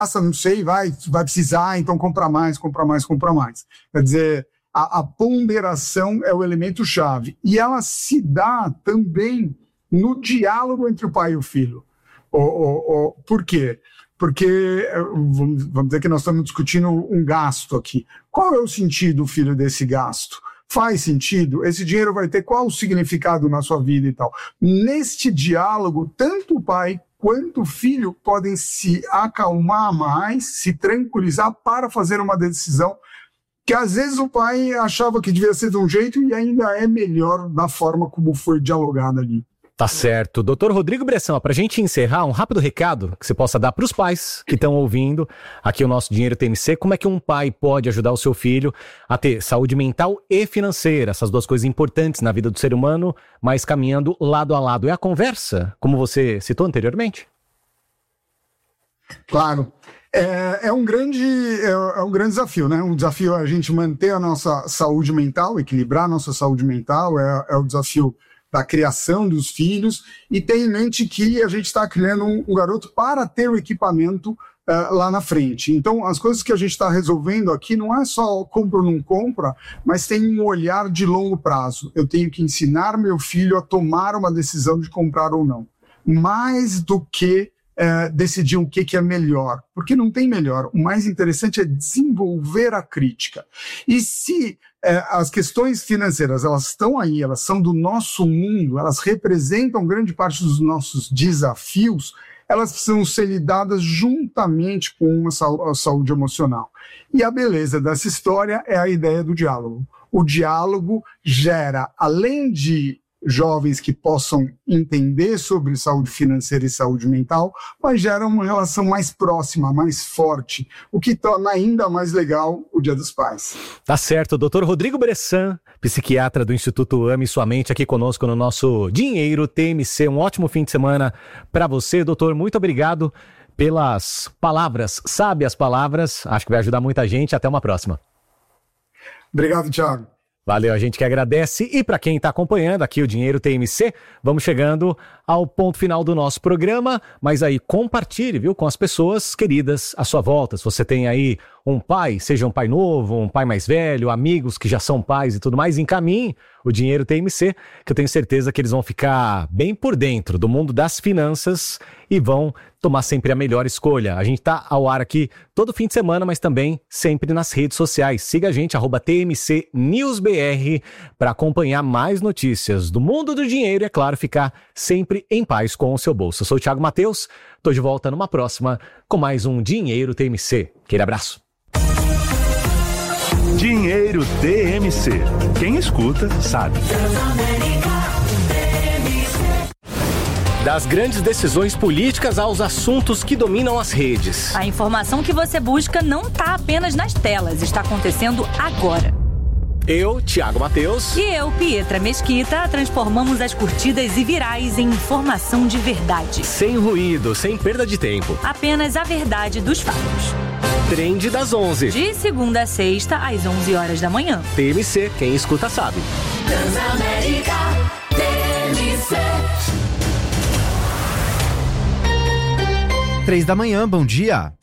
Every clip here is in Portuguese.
não sei, vai precisar, então compra mais. Quer dizer, a ponderação é o elemento chave. E ela se dá também no diálogo entre o pai e o filho. Por quê? Porque, vamos dizer que nós estamos discutindo um gasto aqui. Qual é o sentido, filho, desse gasto? Faz sentido? Esse dinheiro vai ter qual o significado na sua vida e tal? Neste diálogo, tanto o pai quanto o filho podem se acalmar mais, se tranquilizar para fazer uma decisão que às vezes o pai achava que devia ser de um jeito e ainda é melhor da forma como foi dialogada ali. Tá certo. Doutor Rodrigo Bressan, para a gente encerrar, um rápido recado que você possa dar para os pais que estão ouvindo aqui o nosso Dinheiro TMC. Como é que um pai pode ajudar o seu filho a ter saúde mental e financeira? Essas duas coisas importantes na vida do ser humano, mas caminhando lado a lado. É a conversa, como você citou anteriormente? Claro. É um grande desafio, né? Um desafio é a gente manter a nossa saúde mental, equilibrar a nossa saúde mental, é o desafio da criação dos filhos, e ter em mente que a gente está criando um garoto para ter o equipamento lá na frente. Então, as coisas que a gente está resolvendo aqui não é só compra ou não compra, mas tem um olhar de longo prazo. Eu tenho que ensinar meu filho a tomar uma decisão de comprar ou não. Mais do que decidir o que é melhor, porque não tem melhor. O mais interessante é desenvolver a crítica. E se as questões financeiras, elas estão aí, elas são do nosso mundo, elas representam grande parte dos nossos desafios, elas precisam ser lidadas juntamente com a saúde emocional. E a beleza dessa história é a ideia do diálogo. O diálogo gera, além de jovens que possam entender sobre saúde financeira e saúde mental, mas gera uma relação mais próxima, mais forte, o que torna ainda mais legal o Dia dos Pais. Tá certo, doutor Rodrigo Bressan, psiquiatra do Instituto Ame Sua Mente, aqui conosco no nosso Dinheiro TMC. Um ótimo fim de semana para você, doutor. Muito obrigado pelas palavras, sábias palavras. Acho que vai ajudar muita gente. Até uma próxima. Obrigado, Thiago. Valeu, a gente que agradece. E para quem está acompanhando aqui o Dinheiro TMC, vamos chegando ao ponto final do nosso programa, mas aí compartilhe, viu, com as pessoas queridas à sua volta. Se você tem aí um pai, seja um pai novo, um pai mais velho, amigos que já são pais e tudo mais, encaminhe o Dinheiro TMC, que eu tenho certeza que eles vão ficar bem por dentro do mundo das finanças e vão tomar sempre a melhor escolha. A gente está ao ar aqui todo fim de semana, mas também sempre nas redes sociais. Siga a gente, @TMCNewsBR, para acompanhar mais notícias do mundo do dinheiro e, é claro, ficar sempre em paz com o seu bolso. Eu sou o Thiago Matheus, estou de volta numa próxima com mais um Dinheiro TMC. Aquele abraço. Dinheiro TMC. Quem escuta, sabe. Das grandes decisões políticas aos assuntos que dominam as redes. A informação que você busca não está apenas nas telas, está acontecendo agora. Eu, Thiago Matheus. E eu, Pietra Mesquita, transformamos as curtidas e virais em informação de verdade. Sem ruído, sem perda de tempo. Apenas a verdade dos fatos. Trend das 11. De segunda a sexta, às 11 horas da manhã. TMC, quem escuta sabe. Transamérica, TMC. 3 da manhã, bom dia.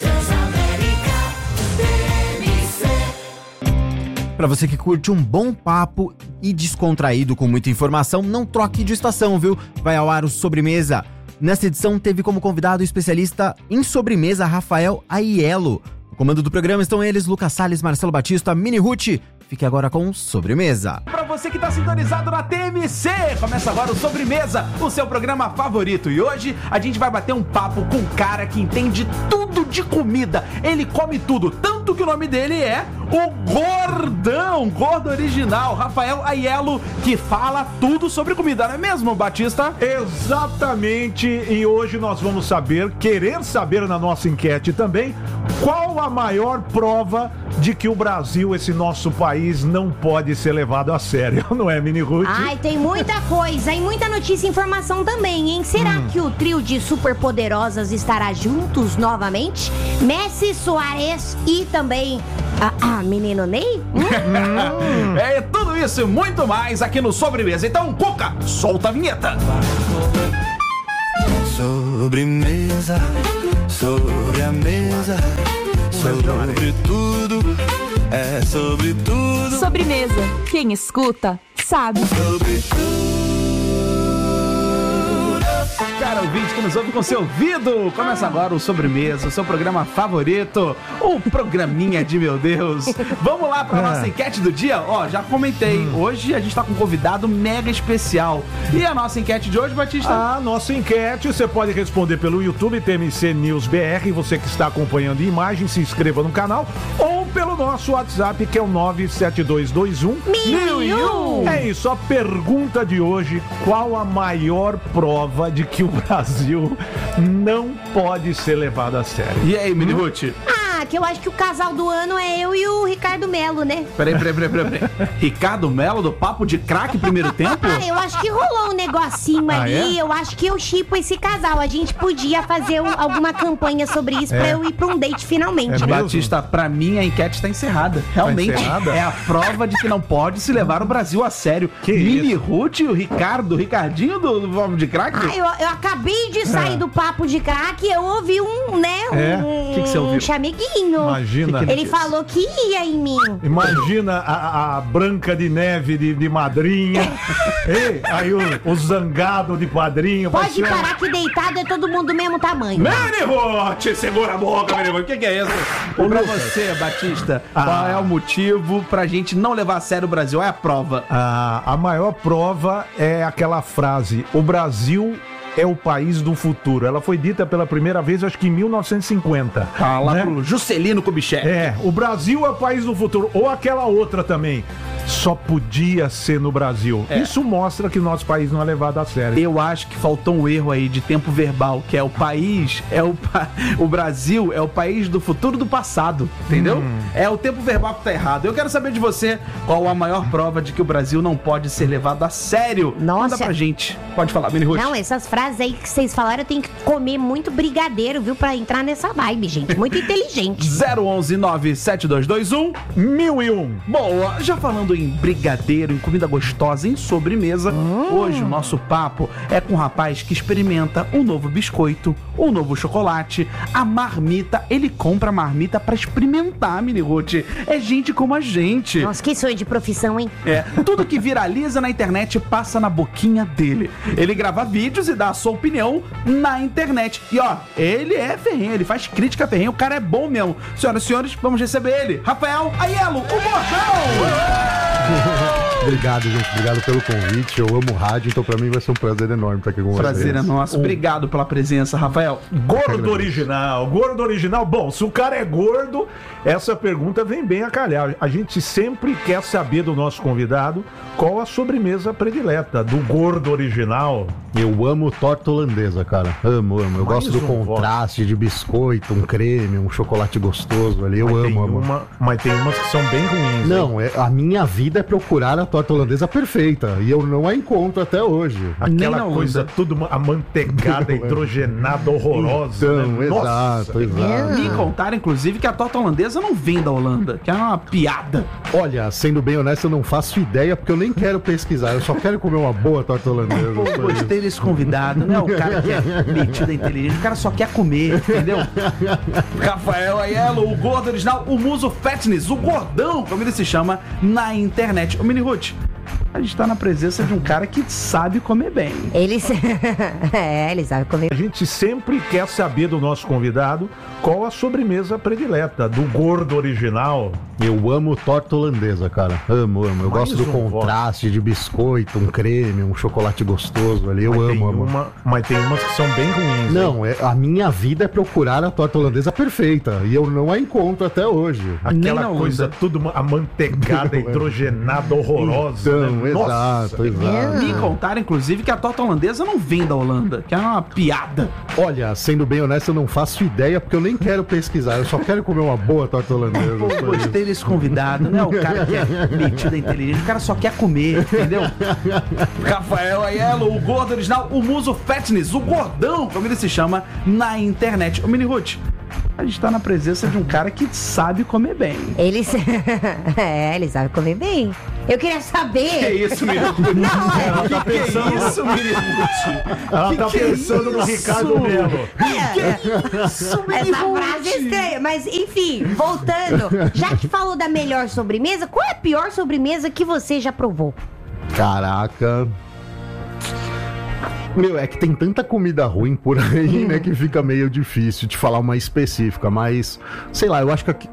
Para você que curte um bom papo e descontraído com muita informação, não troque de estação, viu? Vai ao ar o Sobremesa. Nesta edição teve como convidado o especialista em sobremesa Rafael Aiello. No comando do programa estão eles, Lucas Salles, Marcelo Batista, Mini Ruth. Fique agora com Sobremesa. Para você que está sintonizado na TMC, começa agora o Sobremesa, o seu programa favorito. E hoje a gente vai bater um papo com um cara que entende tudo de comida. Ele come tudo, tanto que o nome dele é o Gordão, Gordo Original, Rafael Aiello, que fala tudo sobre comida, não é mesmo, Batista? Exatamente, e hoje nós vamos querer saber na nossa enquete também, qual a maior prova de que o Brasil, esse nosso país, não pode ser levado a sério, não é, Mini Ruth? Ai, tem muita coisa e muita notícia e informação também, hein? Será que o trio de superpoderosas estará juntos novamente? Messi, Soares e também menino Ney? É tudo isso e muito mais aqui no Sobremesa. Então, Cuca, solta a vinheta. Sobremesa, sobre a mesa, sobre tudo, é sobre tudo. Sobremesa, quem escuta, sabe. Sobre tudo. Cara, ouvinte que nos ouve com seu ouvido. Começa agora o Sobremesa, o seu programa favorito, o programinha de meu Deus. Vamos lá pra nossa enquete do dia. Ó, já comentei, hoje a gente tá com um convidado mega especial. E a nossa enquete de hoje, Batista? A nossa enquete, você pode responder pelo YouTube, TMC News BR. Você que está acompanhando em imagem, se inscreva no canal. Ou pelo nosso WhatsApp, que é o 97221-1001. É isso, a pergunta de hoje: qual a maior prova de que o Brasil não pode ser levado a sério? E aí, Mini Ruth? Que eu acho que o casal do ano é eu e o Ricardo Melo, né? Peraí. Ricardo Melo, do Papo de Craque, primeiro tempo? Eu acho que rolou um negocinho ali. Eu acho que eu shippo esse casal. A gente podia fazer alguma campanha sobre isso pra eu ir pra um date finalmente. Batista, pra mim a enquete está encerrada. Realmente, é a prova de que não pode se levar o Brasil a sério. Mini Ruth e o Ricardinho do Papo de Craque? Eu acabei de sair do Papo de Craque, eu ouvi um que você ouviu? Chameguinho. Imagina. Ele falou que ia em mim. Imagina a Branca de Neve de madrinha. Ei, aí o zangado de padrinho. Pode parar que deitado é todo mundo do mesmo tamanho. Mini Ruth, segura a boca, Mini Ruth. O que é isso? Pra você, Batista, qual é o motivo pra gente não levar a sério o Brasil? É a prova. A maior prova é aquela frase: o Brasil é o país do futuro. Ela foi dita pela primeira vez, acho que em 1950. Lá pro Juscelino Kubitschek. O Brasil é o país do futuro. Ou aquela outra também: só podia ser no Brasil. Isso mostra que o nosso país não é levado a sério. Eu acho que faltou um erro aí de tempo verbal, que é o país, o Brasil é o país do futuro do passado, entendeu? É o tempo verbal que tá errado. Eu quero saber de você, qual a maior prova de que o Brasil não pode ser levado a sério? Nossa. Manda pra gente. Pode falar, Mini Ruth. Não, essas frases aí que vocês falaram, eu tenho que comer muito brigadeiro, viu? Pra entrar nessa vibe, gente. Muito inteligente. 011-97221-1001. Boa, já falando em brigadeiro, em comida gostosa, em sobremesa, hoje o nosso papo é com um rapaz que experimenta um novo biscoito, um novo chocolate, a marmita. Ele compra a marmita pra experimentar, Mini Ruth. É gente como a gente. Nossa, que sonho de profissão, hein? Tudo que viraliza na internet passa na boquinha dele. Ele grava vídeos e dá a sua opinião na internet. E ó, ele é ferrenho, ele faz crítica ferrenha, o cara é bom mesmo. Senhoras e senhores, vamos receber ele, Rafael Aiello, o Gordão! Obrigado, gente. Obrigado pelo convite. Eu amo rádio, então pra mim vai ser um prazer enorme estar aqui com vocês. Prazer é nosso. Obrigado pela presença, Rafael. Gordo original. Bom, se o cara é gordo, essa pergunta vem bem a calhar. A gente sempre quer saber do nosso convidado qual a sobremesa predileta do gordo original. Eu amo torta holandesa, cara. Amo. Eu gosto do contraste de biscoito, um creme, um chocolate gostoso ali. Eu amo. Mas tem umas que são bem ruins. Não, a minha vida é procurar a torta holandesa perfeita. E eu não a encontro até hoje. Aquela coisa tudo amanteigada, hidrogenada, horrorosa. Então, né? Exato. Me contaram, inclusive, que a torta holandesa não vem da Holanda, que é uma piada. Olha, sendo bem honesto, eu não faço ideia, porque eu nem quero pesquisar. Eu só quero comer uma boa torta holandesa. Pô, gostei desse convidado, né? O cara que é metido, inteligente, o cara só quer comer, entendeu? Rafael Aiello, o gordo original, o Muso Fatness, o gordão, como ele se chama na internet. Ô, Mini Ruth, a gente tá na presença de um cara que sabe comer bem. Ele sabe comer. A gente sempre quer saber do nosso convidado qual a sobremesa predileta do gordo original. Eu amo torta holandesa, cara. Amo. Eu gosto do contraste de biscoito, um creme, um chocolate gostoso ali. Eu amo. Mas tem umas que são bem ruins. Não, a minha vida é procurar a torta holandesa perfeita. E eu não a encontro até hoje. Aquela coisa tudo amanteigada, hidrogenada, horrorosa. Então, exato. Me contaram, inclusive, que a torta holandesa não vem da Holanda, que é uma piada. Olha, sendo bem honesto, eu não faço ideia, porque eu nem quero pesquisar. Eu só quero comer uma boa torta holandesa. Pô, gostei desse convidado, né? O cara que é metido, inteligente, o cara só quer comer, entendeu? Rafael Aiello, o gordo original, o Muso Fatness, o gordão, como ele se chama na internet. Ô, Mini Ruth, A gente tá na presença de um cara que sabe comer bem. Ele sabe comer bem. Eu queria saber. Que isso, Miriamuti? Ela tá pensando. Que isso, Miriamuti? Ela tá pensando no Ricardo Melo. Que isso, Essa frase é estranha, mas enfim, voltando. Já que falou da melhor sobremesa, qual é a pior sobremesa que você já provou? Caraca. Meu, é que tem tanta comida ruim por aí, né, que fica meio difícil de falar uma específica, mas, sei lá, eu acho que aqui,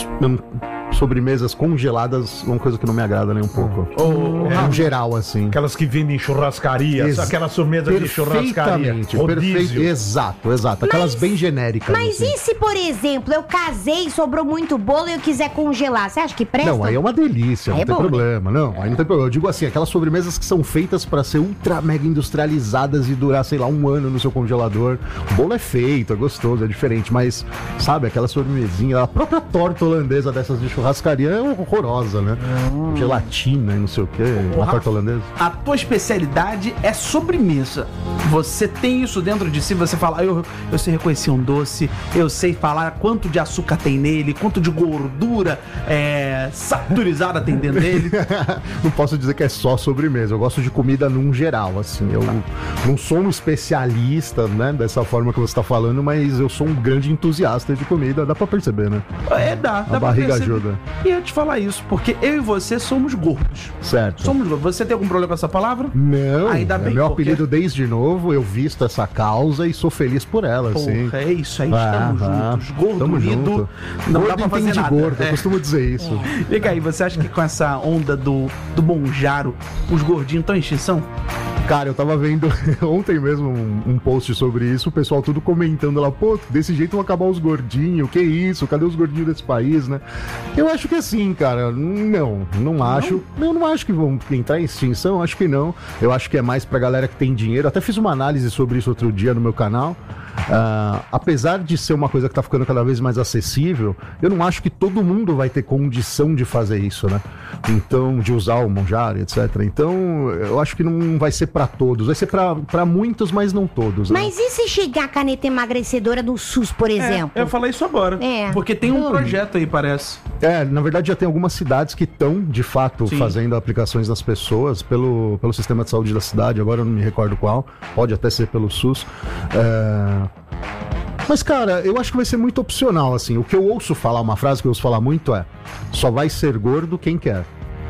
sobremesas congeladas é uma coisa que não me agrada nem um pouco. No geral, assim. Aquelas que vendem em churrascaria, aquelas sobremesas de churrascaria. Perfeito, exato. Aquelas bem genéricas. Mas assim. e se, por exemplo, eu casei, sobrou muito bolo e eu quiser congelar? Você acha que presta? Não, aí é uma delícia, não tem bom, problema. Não, aí não tem problema. Eu digo assim, aquelas sobremesas que são feitas pra ser ultra mega industrializadas e durar, sei lá, 1 ano no seu congelador. O bolo é feito, é gostoso, é diferente, mas, sabe, aquela sobremesinha, a própria torta holandesa dessas de churrascaria é horrorosa, né? Gelatina e não sei o quê, uma torta holandesa. A tua especialidade é sobremesa. Você tem isso dentro de si, você fala, eu sei reconhecer um doce, eu sei falar quanto de açúcar tem nele, quanto de gordura saturizada tem dentro dele. Não posso dizer que é só sobremesa, eu gosto de comida num geral, assim. Eu não sou um especialista, né, dessa forma que você tá falando, mas eu sou um grande entusiasta de comida, dá pra perceber, né? Dá A barriga ajuda. E eu ia te falar isso, porque eu e você somos gordos. Certo. Somos gordos. Você tem algum problema com essa palavra? Não, ainda bem, meu apelido desde novo, eu visto essa causa e sou feliz por ela, assim. É isso aí, estamos juntos. Gordo unido, não dá pra fazer nada. Gordo, eu costumo dizer isso. Vem cá aí, você acha que com essa onda do Monjaro, os gordinhos estão em extinção? Cara, eu tava vendo ontem mesmo um post sobre isso, o pessoal tudo comentando lá, pô, desse jeito vão acabar os gordinhos, que isso, cadê os gordinhos desse país, né? Eu acho que assim, cara, não acho. Eu não acho que vão entrar em extinção, acho que não. Eu acho que é mais pra galera que tem dinheiro. Até fiz uma análise sobre isso outro dia no meu canal. Apesar de ser uma coisa que tá ficando cada vez mais acessível, eu não acho que todo mundo vai ter condição de fazer isso, né? Então, de usar o Monjaro, etc. Então, eu acho que não vai ser pra todos, vai ser pra muitos, mas não todos, né? Mas e se chegar a caneta emagrecedora do SUS, por exemplo? Eu falei isso agora. Porque tem um projeto aí, parece. Na verdade já tem algumas cidades que estão, de fato, fazendo aplicações nas pessoas pelo sistema de saúde da cidade, agora eu não me recordo qual, pode até ser pelo SUS. Mas, cara, eu acho que vai ser muito opcional, assim. O que eu ouço falar, uma frase que eu ouço falar muito é: só vai ser gordo quem quer.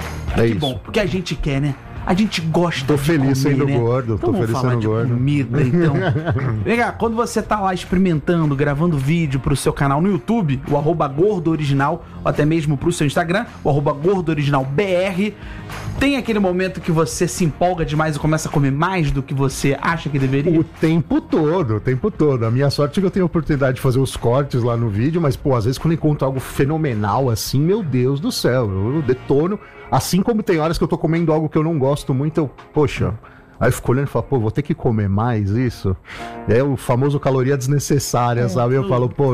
É isso. Bom, porque a gente quer, né? A gente gosta tô feliz de comer, sendo né? gordo, então tô feliz sendo gordo. Comida, então. Vem cá, quando você tá lá experimentando, gravando vídeo pro seu canal no YouTube, o @gordooriginal, ou até mesmo pro seu Instagram, o @gordooriginalbr, tem aquele momento que você se empolga demais e começa a comer mais do que você acha que deveria? O tempo todo. A minha sorte é que eu tenho a oportunidade de fazer os cortes lá no vídeo, mas, pô, às vezes quando eu encontro algo fenomenal assim, meu Deus do céu, eu detono. Assim como tem horas que eu tô comendo algo que eu não gosto muito, poxa, aí eu fico olhando e falo, pô, vou ter que comer mais isso? É o famoso caloria desnecessária, sabe? Eu falo, pô,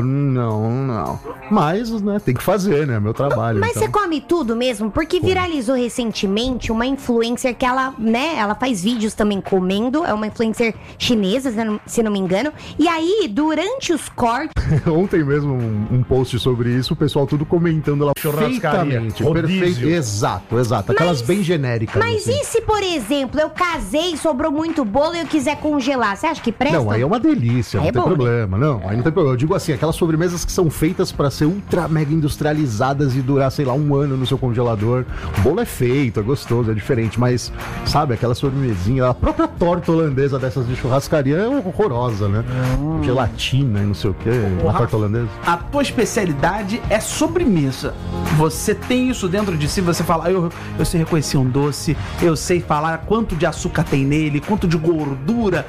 não. Mas, né, tem que fazer, né? Meu trabalho. Mas então. você come tudo mesmo? Porque viralizou recentemente uma influencer que ela faz vídeos também comendo, é uma influencer chinesa, se não me engano. E aí, durante os cortes... Ontem mesmo um post sobre isso, o pessoal tudo comentando lá perfeitamente. Perfeito. Exato. Aquelas bem genéricas. Mas assim. e se, por exemplo, eu casei, sobrou muito bolo e eu quiser congelar? Você acha que presta? Não, aí é uma delícia, não tem bom, problema. Não, aí não tem problema. Eu digo assim, aquelas sobremesas que são feitas pra ser ultra mega industrializadas e durar, sei lá, 1 ano no seu congelador. O bolo é feito, é gostoso, é diferente, mas, sabe, aquela sobremesinha, a própria torta holandesa dessas de churrascaria é horrorosa, né? Gelatina e não sei o quê, uma torta holandesa. A tua especialidade é sobremesa. Você tem isso dentro de si, você fala, eu sei reconhecer um doce, eu sei falar quanto de açúcar tem nele, quanto de gordura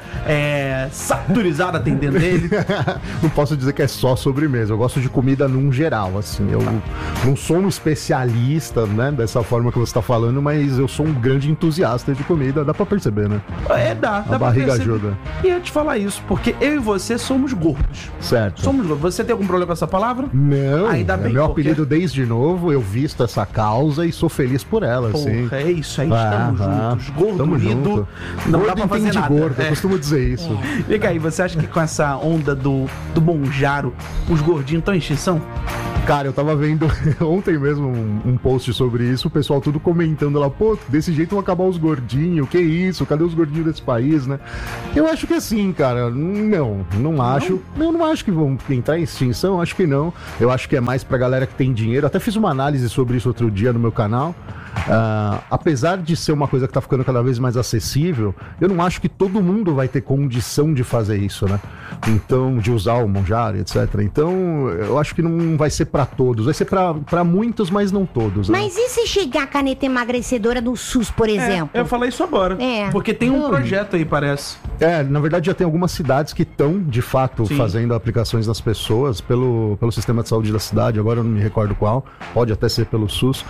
saturizada tem dentro dele. Não posso dizer que é só sobremesa, eu gosto de comida num geral, assim. Eu não sou um especialista, né, dessa forma que você tá falando, mas eu sou um grande entusiasta de comida, dá pra perceber, né? Dá A barriga ajuda. E eu ia te falar isso, porque eu e você somos gordos. Certo. Somos gordos. Você tem algum problema com essa palavra? Não, ainda bem, meu apelido desde novo, eu visto essa causa e sou feliz por ela, assim. É isso aí, estamos juntos. Gordo unido, Não dá Gordo pra fazer entende nada. gordo, eu costumo dizer isso. Vem cá aí, você acha que com essa onda do Monjaro, os gordinhos estão em extinção? Cara, eu tava vendo ontem mesmo um post sobre isso, o pessoal tudo comentando lá, pô, desse jeito vão acabar os gordinhos, que isso, cadê os gordinhos desse país, né? Eu acho que assim, cara, não acho. Eu não acho que vão entrar em extinção, acho que não. Eu acho que é mais pra galera que tem dinheiro. Até fiz uma análise sobre isso outro dia no meu canal. Apesar de ser uma coisa que tá ficando cada vez mais acessível, eu não acho que todo mundo vai ter condição de fazer isso, né? Então, de usar o Monjaro, etc. Então, eu acho que não vai ser pra todos, vai ser pra muitos, mas não todos, né? Mas e se chegar a caneta emagrecedora do SUS, por exemplo? Eu falei isso agora. Porque tem um projeto aí, parece. Na verdade já tem algumas cidades que estão, de fato, fazendo aplicações nas pessoas pelo sistema de saúde da cidade, agora eu não me recordo qual, pode até ser pelo SUS.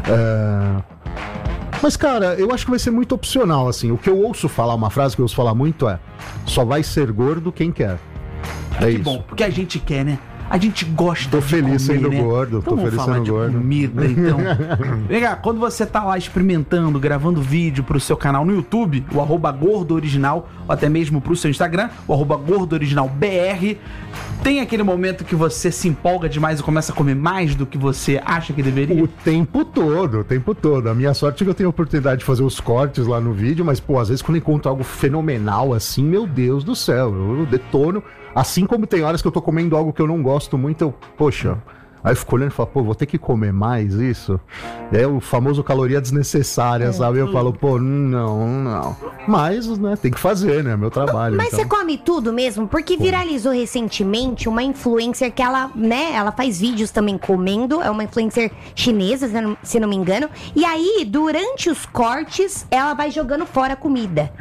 Mas, cara, eu acho que vai ser muito opcional, assim. O que eu ouço falar, uma frase que eu ouço falar muito é: só vai ser gordo quem quer. É isso. Bom, porque a gente quer, né? A gente gosta tô de feliz comer, sendo né? gordo, então tô feliz sendo gordo. Comida, então. Vem cá, quando você tá lá experimentando, gravando vídeo pro seu canal no YouTube, o @gordooriginal, ou até mesmo pro seu Instagram, o @gordooriginalbr, tem aquele momento que você se empolga demais e começa a comer mais do que você acha que deveria? O tempo todo. A minha sorte é que eu tenho a oportunidade de fazer os cortes lá no vídeo, mas, pô, às vezes quando eu encontro algo fenomenal assim, meu Deus do céu, eu detono. Assim como tem horas que eu tô comendo algo que eu não gosto muito, eu, poxa, aí eu fico olhando e falo, pô, vou ter que comer mais isso? É o famoso caloria desnecessária, sabe? Eu falo, pô, não. Mas, né, tem que fazer, né? Meu trabalho. Mas então. você come tudo mesmo? Porque viralizou recentemente uma influencer que ela faz vídeos também comendo, é uma influencer chinesa, se não me engano. E aí, durante os cortes, ela vai jogando fora a comida.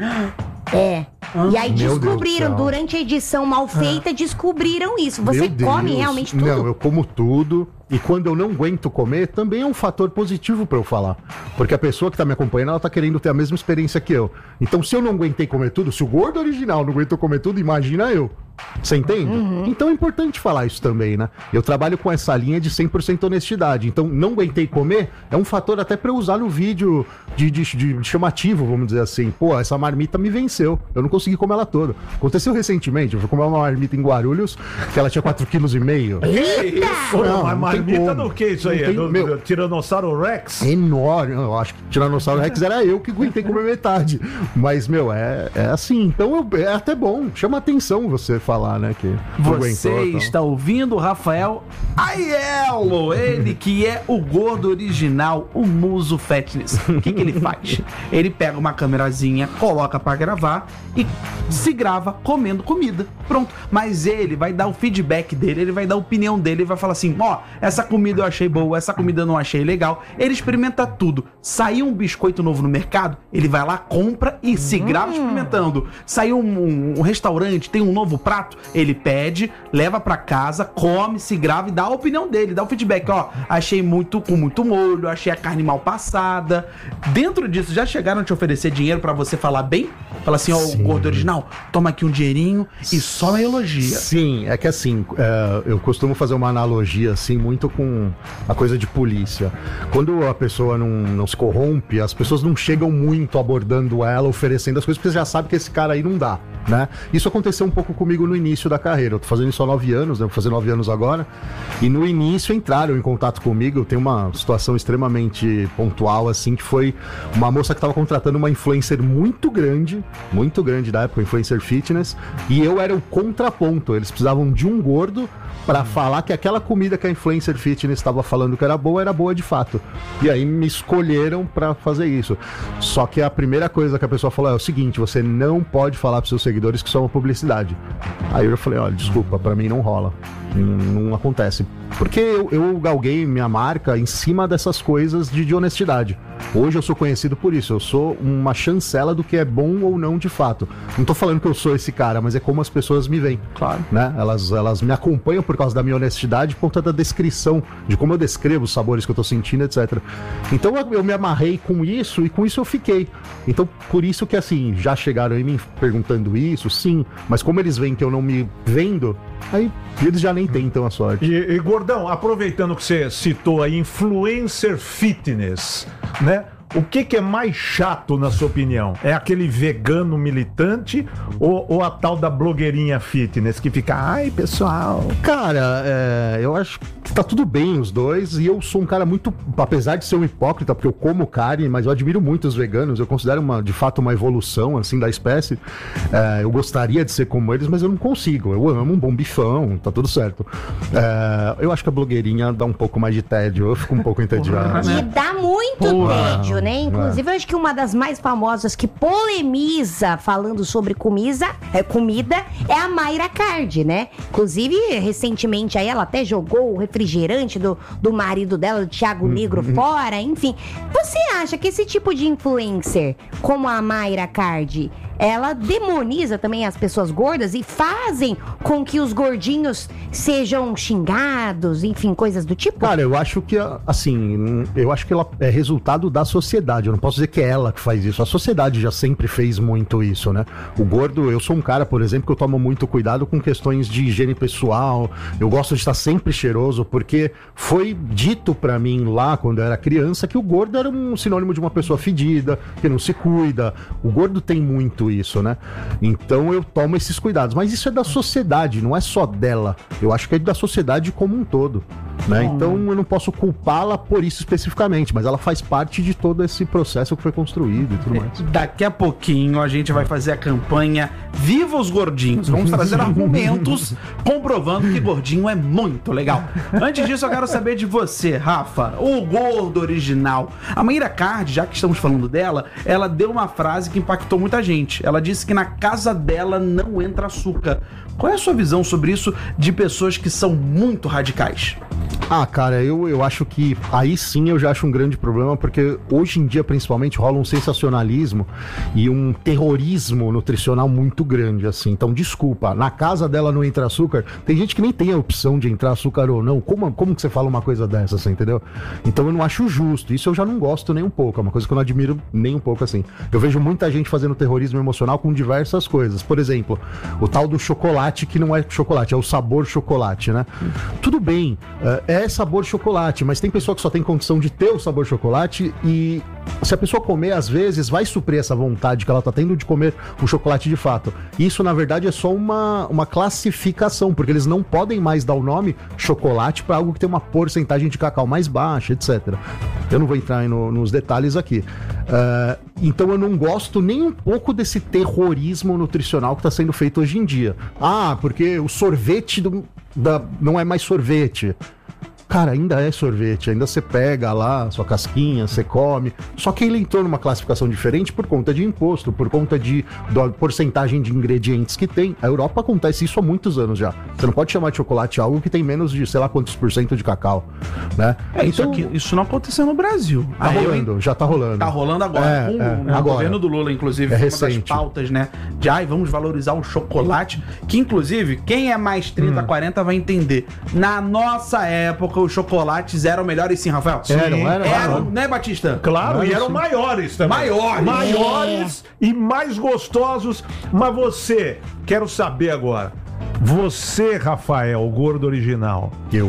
E aí descobriram, durante a edição mal feita, descobriram isso. Você come realmente tudo? Não, eu como tudo. E quando eu não aguento comer, também é um fator positivo pra eu falar. Porque a pessoa que tá me acompanhando, ela tá querendo ter a mesma experiência que eu. Então, se eu não aguentei comer tudo, se o gordo original não aguentou comer tudo, imagina eu. Você entende? Então é importante falar isso também, né? Eu trabalho com essa linha de 100% honestidade. Então, não aguentei comer é um fator até pra eu usar no vídeo de chamativo, vamos dizer assim. Pô, essa marmita me venceu. Eu não consegui comer ela toda. Aconteceu recentemente. Eu fui comer uma marmita em Guarulhos, que ela tinha 4,5 kg. Eita! Não, mas marmita do que isso aí? Não tem, do Tiranossauro Rex? Enorme. Eu acho que Tiranossauro Rex era eu que aguentei comer metade. Mas, meu, é assim. Então é até bom. Chama atenção você falar, né? Que você aguentou, está ouvindo o Rafael Aiello, ele que é o gordo original, o Muso Fatness. O que ele faz? Ele pega uma câmerazinha, coloca pra gravar e se grava comendo comida. Pronto. Mas ele vai dar o feedback dele, ele vai dar a opinião dele, ele vai falar assim, ó, essa comida eu achei boa, essa comida eu não achei legal. Ele experimenta tudo. Saiu um biscoito novo no mercado, ele vai lá, compra e se grava experimentando. Saiu um restaurante, tem um novo prato, ele pede, leva pra casa, come, se grava e dá a opinião dele, dá o feedback, ó, achei com muito molho, achei a carne mal passada. Dentro disso, já chegaram a te oferecer dinheiro pra você falar bem? Fala assim, ó, o gordo original, toma aqui um dinheirinho e só elogia. Sim, é que assim, eu costumo fazer uma analogia assim, muito com a coisa de polícia. Quando a pessoa não se corrompe, as pessoas não chegam muito abordando ela, oferecendo as coisas, porque você já sabe que esse cara aí não dá, né? Isso aconteceu um pouco comigo no início da carreira. Eu tô fazendo isso há 9 anos, né? Vou fazer 9 anos agora. E no início entraram em contato comigo. Eu tenho uma situação extremamente pontual, assim, que foi uma moça que tava contratando uma influencer muito grande da época, influencer fitness, e eu era o contraponto. Eles precisavam de um gordo pra falar que aquela comida que a influencer fitness estava falando que era boa de fato. E aí me escolheram pra fazer isso. Só que a primeira coisa que a pessoa falou é o seguinte: você não pode falar pros seus seguidores que isso é uma publicidade. Aí eu falei, olha, desculpa, pra mim não rola. Não acontece. Porque eu galguei minha marca em cima dessas coisas de honestidade. Hoje eu sou conhecido por isso. Eu sou uma chancela do que é bom ou não de fato. Não tô falando que eu sou esse cara, mas é como as pessoas me veem. Claro. Né? Elas me acompanham por causa da minha honestidade, por conta da descrição, de como eu descrevo os sabores que eu tô sentindo, etc. Então eu me amarrei com isso e com isso eu fiquei. Então por isso que assim, já chegaram em mim perguntando isso, sim. Mas como eles veem que eu não me vendo, aí eles já nem tentam a sorte. E Gordão, aproveitando que você citou a influencer fitness, né? o que é mais chato, na sua opinião? É aquele vegano militante ou a tal da blogueirinha fitness que fica, ai, pessoal... Cara, eu acho que tá tudo bem os dois, e eu sou um cara muito, apesar de ser um hipócrita, porque eu como carne, mas eu admiro muito os veganos, eu considero de fato uma evolução, assim, da espécie. Eu gostaria de ser como eles, mas eu não consigo. Eu amo um bom bifão, tá tudo certo. Eu acho que a blogueirinha dá um pouco mais de tédio, eu fico um pouco entediado. E dá muito tédio, né? Inclusive, eu acho que uma das mais famosas que polemiza falando sobre comida é a Mayra Card, né? Inclusive, recentemente aí ela até jogou o refrigerante do marido dela, do Thiago Negro, fora, enfim. Você acha que esse tipo de influencer, como a Mayra Card, ela demoniza também as pessoas gordas e fazem com que os gordinhos sejam xingados, enfim, coisas do tipo? Cara, eu acho que, assim, ela é resultado da sociedade. Eu não posso dizer que é ela que faz isso. A sociedade já sempre fez muito isso, né? O gordo, eu sou um cara, por exemplo, que eu tomo muito cuidado com questões de higiene pessoal. Eu gosto de estar sempre cheiroso, porque foi dito pra mim lá, quando eu era criança, que o gordo era um sinônimo de uma pessoa fedida, que não se cuida. O gordo tem muito isso, né? Então eu tomo esses cuidados. Mas isso é da sociedade, não é só dela. Eu acho que é da sociedade como um todo, né? Então eu não posso culpá-la por isso especificamente, mas ela faz parte de todo esse processo que foi construído e tudo mais. Daqui a pouquinho a gente vai fazer a campanha Viva os Gordinhos. Vamos trazer argumentos comprovando que gordinho é muito legal. Antes disso, eu quero saber de você, Rafa, o gordo original. A Mayra Card, já que estamos falando dela, ela deu uma frase que impactou muita gente. Ela disse que na casa dela não entra açúcar. Qual é a sua visão sobre isso de pessoas que são muito radicais? Cara, eu acho que aí sim eu já acho um grande problema, porque hoje em dia principalmente rola um sensacionalismo e um terrorismo nutricional muito grande, assim. Então, desculpa, na casa dela não entra açúcar, tem gente que nem tem a opção de entrar açúcar ou não. Como que você fala uma coisa dessa, assim, entendeu? Então eu não acho justo, isso eu já não gosto nem um pouco, é uma coisa que eu não admiro nem um pouco, assim. Eu vejo muita gente fazendo terrorismo emocional com diversas coisas. Por exemplo, o tal do chocolate, que não é chocolate, é o sabor chocolate, né? Tudo bem, é sabor chocolate, mas tem pessoa que só tem condição de ter o sabor chocolate, e se a pessoa comer, às vezes, vai suprir essa vontade que ela tá tendo de comer o chocolate de fato. Isso, na verdade, é só uma classificação, porque eles não podem mais dar o nome chocolate para algo que tem uma porcentagem de cacau mais baixa, etc. Eu não vou entrar nos detalhes aqui. Então eu não gosto nem um pouco desse terrorismo nutricional que está sendo feito hoje em dia. Porque o sorvete não é mais sorvete. Cara, ainda é sorvete, ainda você pega lá sua casquinha, você come, só que ele entrou numa classificação diferente por conta de imposto, por conta da porcentagem de ingredientes que tem. A Europa acontece isso há muitos anos já. Você não pode chamar de chocolate algo que tem menos de, sei lá quantos % de cacau, né? Então, isso não aconteceu no Brasil. Tá rolando, já tá rolando. Tá rolando agora, o governo do Lula, inclusive, uma das pautas, né, de vamos valorizar o chocolate, que inclusive, quem é mais 30, 40 vai entender. Na nossa época, os chocolates eram melhores, sim, Rafael? Sim, eram, né, Batista? Claro, e eram maiores também. Maiores e mais gostosos. Mas você, quero saber agora, você, Rafael, o gordo original,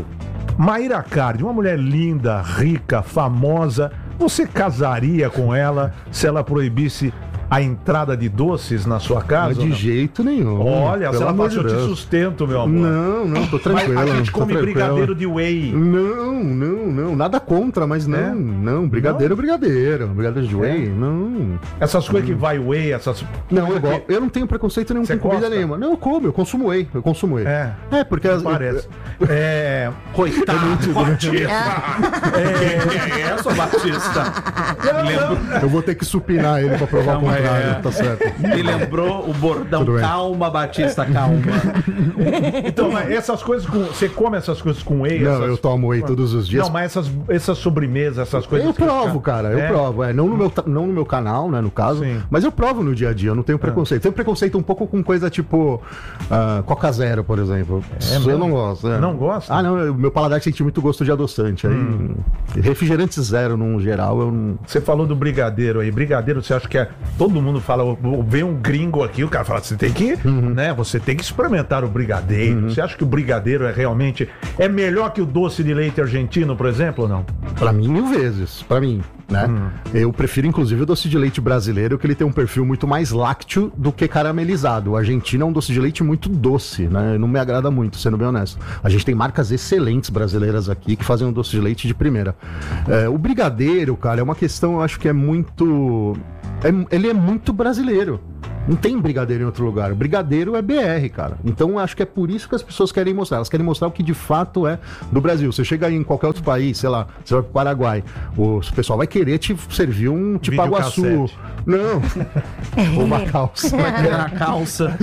Mayra Card, uma mulher linda, rica, famosa, você casaria com ela se ela proibisse a entrada de doces na sua casa? De jeito nenhum. Olha, se ela faz, eu te sustento, meu amor. Não, tô tranquilo. Mas a gente come brigadeiro de whey. Não, nada contra, mas não, brigadeiro de whey, não. Essas coisas que vai whey, essas... Não, eu não tenho preconceito nenhum com comida nenhuma. Não, eu consumo whey. Porque... Parece. Coitado, Batista. Batista? Eu vou ter que supinar ele pra provar o contrário. Tá certo. Me lembrou o bordão, calma, Batista, calma. Então, mas essas coisas você come essas coisas com whey? Não, eu tomo whey todos os dias. Não, mas essas sobremesas, essas coisas... Eu provo, cara, eu provo. Não no meu canal, né, no caso, mas eu provo no dia a dia, eu não tenho preconceito. Tenho preconceito um pouco com coisa tipo Coca Zero, por exemplo. Eu não gosto. Não gosta? Não, meu paladar sente muito gosto de adoçante. Refrigerante zero, no geral, eu não... Você falou do brigadeiro aí. Brigadeiro, você acha que é todo mundo fala, vem um gringo aqui, o cara fala, você tem que, né? Você tem que experimentar o brigadeiro. Você acha que o brigadeiro é melhor que o doce de leite argentino, por exemplo, ou não? Pra mim, 1000 vezes. Pra mim, né? Eu prefiro, inclusive, o doce de leite brasileiro, que ele tem um perfil muito mais lácteo do que caramelizado. O argentino é um doce de leite muito doce, né? Não me agrada muito, sendo bem honesto. A gente tem marcas excelentes brasileiras aqui que fazem um doce de leite de primeira. O brigadeiro, cara, é uma questão, eu acho que é muito... ele é muito brasileiro. Não tem brigadeiro em outro lugar. O brigadeiro é BR, cara. Então acho que é por isso que as pessoas querem mostrar. Elas querem mostrar o que de fato é do Brasil. Você chega aí em qualquer outro país, sei lá, você vai pro Paraguai, o pessoal vai querer te servir um Tipaguaçu. Não. Uma calça. A calça.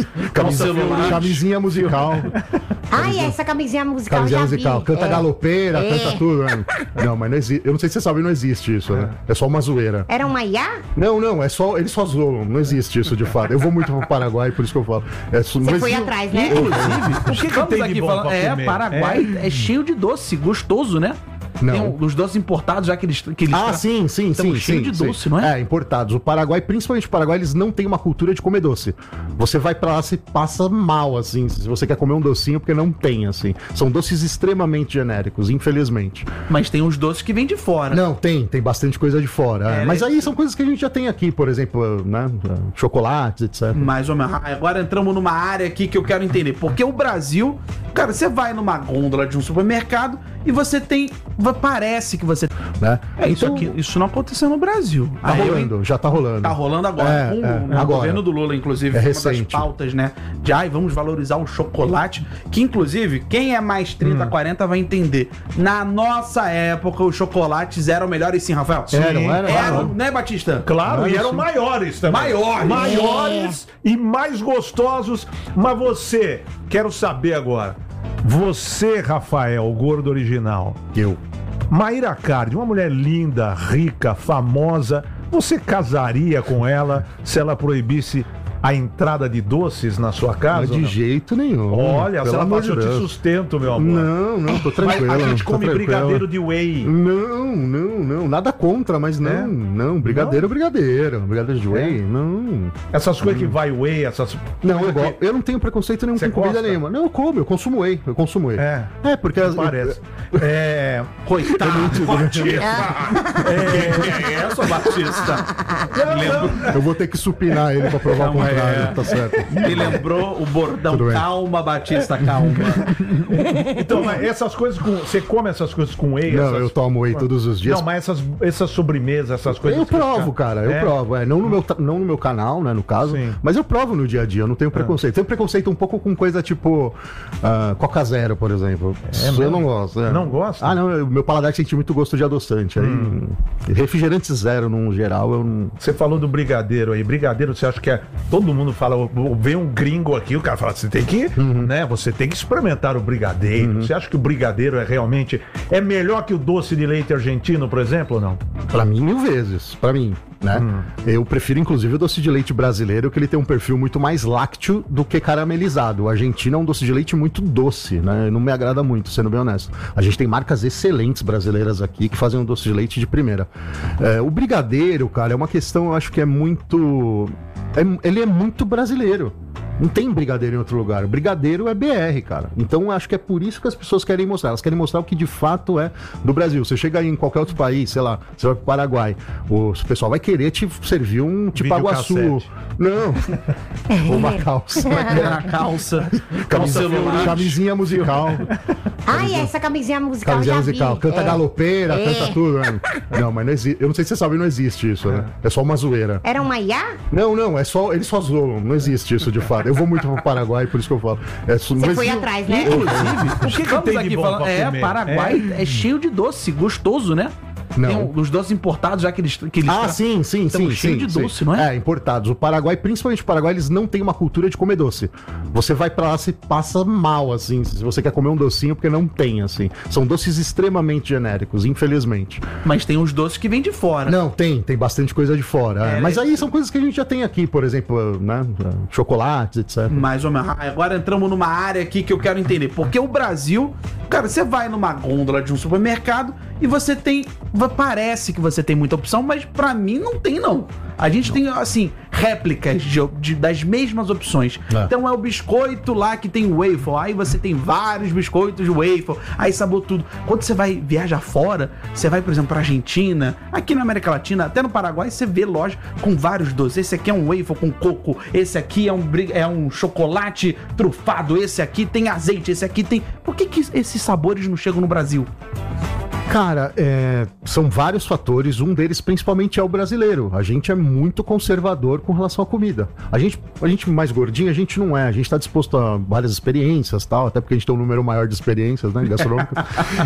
Camisinha musical. Ai, essa camisinha musical Camisinha já musical. vi. Canta galopeira, canta tudo. Né? Não, mas não existe. Eu não sei se você sabe, não existe isso, né? É só uma zoeira. Era um maiá? Não, é só. Eles só zoam. Não existe isso de fato. Eu vou muito pro Paraguai, por isso que eu falo. Você foi atrás, né? Inclusive, o que tem aqui falando? Paraguai é cheio de doce, gostoso, né? Não. Tem os doces importados, já que eles sim. cheio de doce, não é? Importados. O Paraguai, principalmente o Paraguai, eles não têm uma cultura de comer doce. Você vai pra lá, você passa mal, assim, se você quer comer um docinho, porque não tem, assim. São doces extremamente genéricos, infelizmente. Mas tem uns doces que vêm de fora. Não, tem bastante coisa de fora. Mas aí são coisas que a gente já tem aqui, por exemplo, né? Chocolates, etc. Mais ou menos. Agora entramos numa área aqui que eu quero entender. Porque o Brasil, cara, você vai numa gôndola de um supermercado e você tem... Parece que você... Né? Isso não aconteceu no Brasil. Tá rolando, já tá rolando. Tá rolando agora. O governo do Lula, inclusive, é uma recente. das pautas, né? De vamos valorizar o chocolate. Que, inclusive, quem é mais 30, 40 vai entender. Na nossa época, os chocolates eram melhores sim, Rafael? Eram, né, Batista? Claro, e eram maiores também. Maiores e mais gostosos. Mas você, quero saber agora. Você, Rafael, o gordo original. Eu. Mayra Card, uma mulher linda, rica, famosa. Você casaria com ela se ela proibisse a entrada de doces na sua casa? De jeito nenhum. Olha, se ela falasse, eu te sustento, meu amor. Não, tô tranquilo. Mas a gente come brigadeiro de whey. Não. Nada contra, mas não. Brigadeiro de whey, não. Essas coisas que vai whey, essas... Não, eu não tenho preconceito nenhum com comida nenhuma. Não, eu consumo whey. Porque... Parece. Coitado, Batista. Batista. Eu vou ter que supinar ele pra provar o contrário, tá certo. Me lembrou o bordão, calma, Batista, calma. Então, mas essas coisas você come essas coisas com whey? Não, eu tomo whey todos os dias. Não, mas essas sobremesas, essas coisas... Eu provo, cara, eu provo. Não no meu canal, né, no caso, mas eu provo no dia a dia, eu não tenho preconceito. Tenho preconceito um pouco com coisa tipo Coca Zero, por exemplo. Eu não gosto. Não gosta? Não, meu paladar sente muito gosto de adoçante. Refrigerante zero, num geral, eu não... Você falou do brigadeiro aí. Brigadeiro, você acha que todo mundo fala, vem um gringo aqui, o cara fala, você tem que, né? Você tem que experimentar o brigadeiro. Você acha que o brigadeiro é melhor que o doce de leite argentino, por exemplo, ou não? Pra mim, 1000 vezes. Pra mim, né? Eu prefiro, inclusive, o doce de leite brasileiro, que ele tem um perfil muito mais lácteo do que caramelizado. O argentino é um doce de leite muito doce, né? Não me agrada muito, sendo bem honesto. A gente tem marcas excelentes brasileiras aqui que fazem um doce de leite de primeira. O brigadeiro, cara, é uma questão, eu acho que é muito... ele é muito brasileiro. Não tem brigadeiro em outro lugar. O brigadeiro é BR, cara. Então acho que é por isso que as pessoas querem mostrar. Elas querem mostrar o que de fato é do Brasil. Você chega aí em qualquer outro país, sei lá, você vai pro Paraguai, o pessoal vai querer te servir um Tipaguaçu. Não. Uma calça. A calça. Camisinha musical. Ai, essa camisinha musical Camisinha já musical. vi. Canta galopeira, canta tudo. Né? Não, mas não existe. Eu não sei se você sabe, não existe isso, né? É só uma zoeira. Era um maiá? Não, é só. Eles só zoam. Não existe isso de fato. Eu vou muito pro Paraguai, por isso que eu falo. Você foi atrás, né? Inclusive, o que tem aqui falando? Paraguai é cheio de doce, gostoso, né? Não. Tem os doces importados, já que eles sim. cheio de doce, não é? Importados. O Paraguai, principalmente o Paraguai, eles não têm uma cultura de comer doce. Você vai pra lá, você passa mal, assim, se você quer comer um docinho, porque não tem, assim. São doces extremamente genéricos, infelizmente. Mas tem uns doces que vêm de fora. Não, tem bastante coisa de fora. Mas aí são coisas que a gente já tem aqui, por exemplo, né? Chocolates, etc. Mais ou menos. Agora entramos numa área aqui que eu quero entender. Porque o Brasil, cara, você vai numa gôndola de um supermercado e você tem... parece que você tem muita opção, mas pra mim não tem, não. A gente tem, assim, réplicas das mesmas opções. Então é o biscoito lá que tem waffle, aí você tem vários biscoitos waffle, aí sabor tudo. Quando você vai viajar fora, você vai, por exemplo, pra Argentina, aqui na América Latina, até no Paraguai, você vê loja com vários doces. Esse aqui é um waffle com coco, esse aqui é um chocolate trufado, esse aqui tem azeite, esse aqui tem... Por que esses sabores não chegam no Brasil? Cara, são vários fatores, um deles principalmente é o brasileiro. A gente é muito conservador com relação à comida. A gente mais gordinho, a gente não é. A gente tá disposto a várias experiências, tal, até porque a gente tem um número maior de experiências, né, gastronômicas.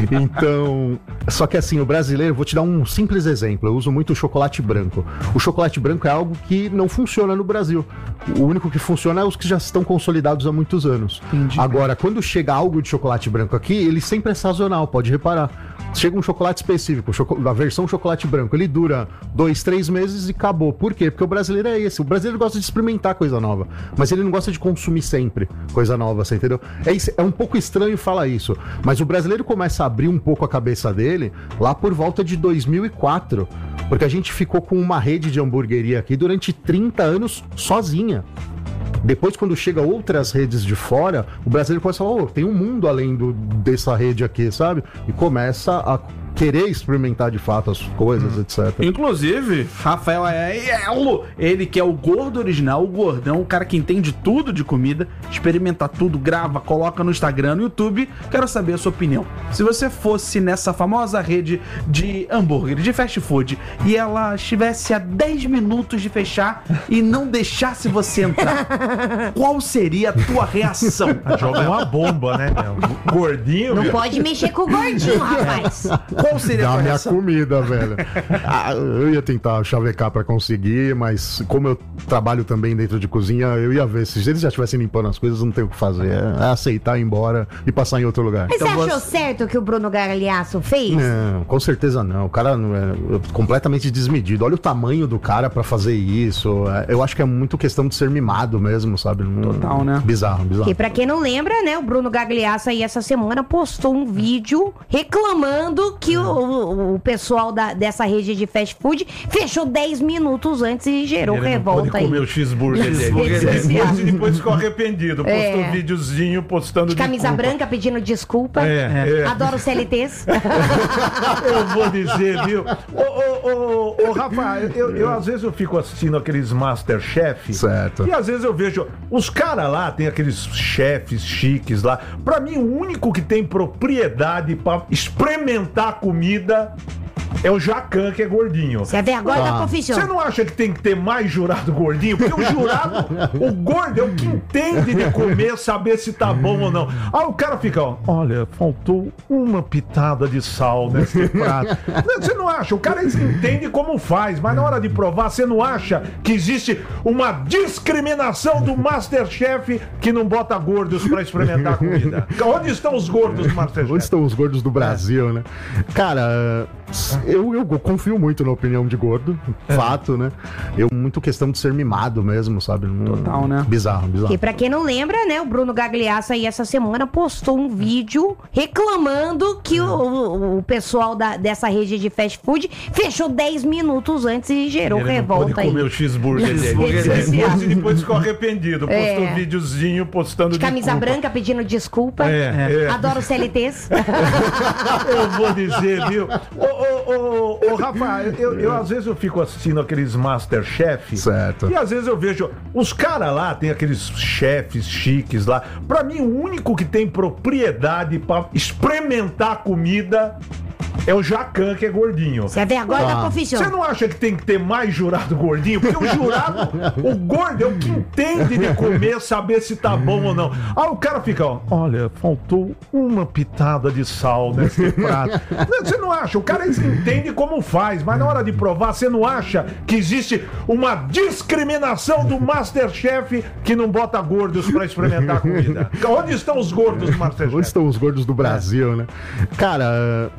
Então, só que assim, o brasileiro, vou te dar um simples exemplo. Eu uso muito o chocolate branco. O chocolate branco é algo que não funciona no Brasil. O único que funciona é os que já estão consolidados há muitos anos. Entendi. Agora, quando chega algo de chocolate branco aqui, ele sempre é sazonal, pode reparar. Chega um chocolate específico, a versão chocolate branco, ele dura 2-3 meses e acabou. Por quê? Porque o brasileiro é esse. O brasileiro gosta de experimentar coisa nova, mas ele não gosta de consumir sempre coisa nova, você entendeu? É um pouco estranho falar isso, mas o brasileiro começa a abrir um pouco a cabeça dele lá por volta de 2004, porque a gente ficou com uma rede de hamburgueria aqui durante 30 anos sozinha. Depois, quando chega outras redes de fora, o brasileiro começa a falar, tem um mundo além dessa rede aqui, sabe? E começa a querer experimentar de fato as coisas, etc. Inclusive, Rafael Aiello, ele que é o gordo original, o gordão, o cara que entende tudo de comida, experimenta tudo, grava, coloca no Instagram, no YouTube. Quero saber a sua opinião. Se você fosse nessa famosa rede de hambúrguer, de fast food, e ela estivesse a 10 minutos de fechar e não deixasse você entrar, qual seria a tua reação? Joga uma bomba, né, meu? Gordinho, Não pode mexer com o gordinho, rapaz. Qual seria a tua minha reação? comida, velho. Eu ia tentar chavecar pra conseguir, mas como eu trabalho também dentro de cozinha, eu ia ver. Se eles já estivessem limpando as coisas, não tem o que fazer. É aceitar, ir embora e passar em outro lugar. Mas você achou certo o que o Bruno Gagliasso fez? Não, com certeza não. O cara não é completamente desmedido. Olha o tamanho do cara pra fazer isso. Eu acho que é muito questão de ser mimado mesmo, sabe? Total, né? Bizarro. E pra quem não lembra, né, o Bruno Gagliasso aí essa semana postou um vídeo reclamando que o pessoal dessa rede de fast food fechou 10 minutos antes e gerou Ele revolta não pôde aí. comer o cheeseburger dele. E depois ficou arrependido. Postou um videozinho postando de camisa desculpa. branca pedindo desculpa. Adoro CLTs. Eu vou dizer, viu? Ô, Rafa, eu às vezes eu fico assistindo aqueles Masterchef. Certo. E às vezes eu vejo, os caras lá, tem aqueles chefes chiques lá. Pra mim, o único que tem propriedade pra experimentar comida é o Jacan, que é gordinho. Você é vergonha da profissão. Você não acha que tem que ter mais jurado gordinho? Porque o jurado, o gordo é o que entende de comer, saber se tá bom ou não. Ah, o cara fica, ó, olha, faltou uma pitada de sal nesse prato. Você não acha? O cara entende como faz, mas na hora de provar, você não acha que existe uma discriminação do Masterchef que não bota gordos pra experimentar a comida? Onde estão os gordos do Masterchef? Onde estão os gordos do Brasil, né? Cara, eu confio muito na opinião de gordo, fato, né? Muito questão de ser mimado mesmo, sabe? Total, né? Bizarro. E pra quem não lembra, né, o Bruno Gagliasso aí essa semana postou um vídeo reclamando que o pessoal dessa rede de fast food fechou 10 minutos antes e gerou revolta aí. Ele comer o cheeseburger dele. E depois ficou arrependido. Postou um videozinho postando de camisa desculpa. branca pedindo desculpa. Adoro CLTs. Eu vou dizer, viu? Ô, Rafa, eu às vezes eu fico assistindo aqueles Masterchef. Certo. E às vezes eu vejo, os caras lá, tem aqueles chefes chiques lá. Pra mim, o único que tem propriedade pra experimentar comida é o Jacan, que é gordinho. Você é vergonha da profissão. Você não acha que tem que ter mais jurado gordinho? Porque o jurado, o gordo é o que entende de comer, saber se tá bom ou não. Ah, o cara fica, ó, olha, faltou uma pitada de sal nesse prato. Você não acha? O cara entende como faz, mas na hora de provar, você não acha que existe uma discriminação do Masterchef que não bota gordos pra experimentar a comida? Onde estão os gordos do Masterchef? Onde estão os gordos do Brasil, né? Cara,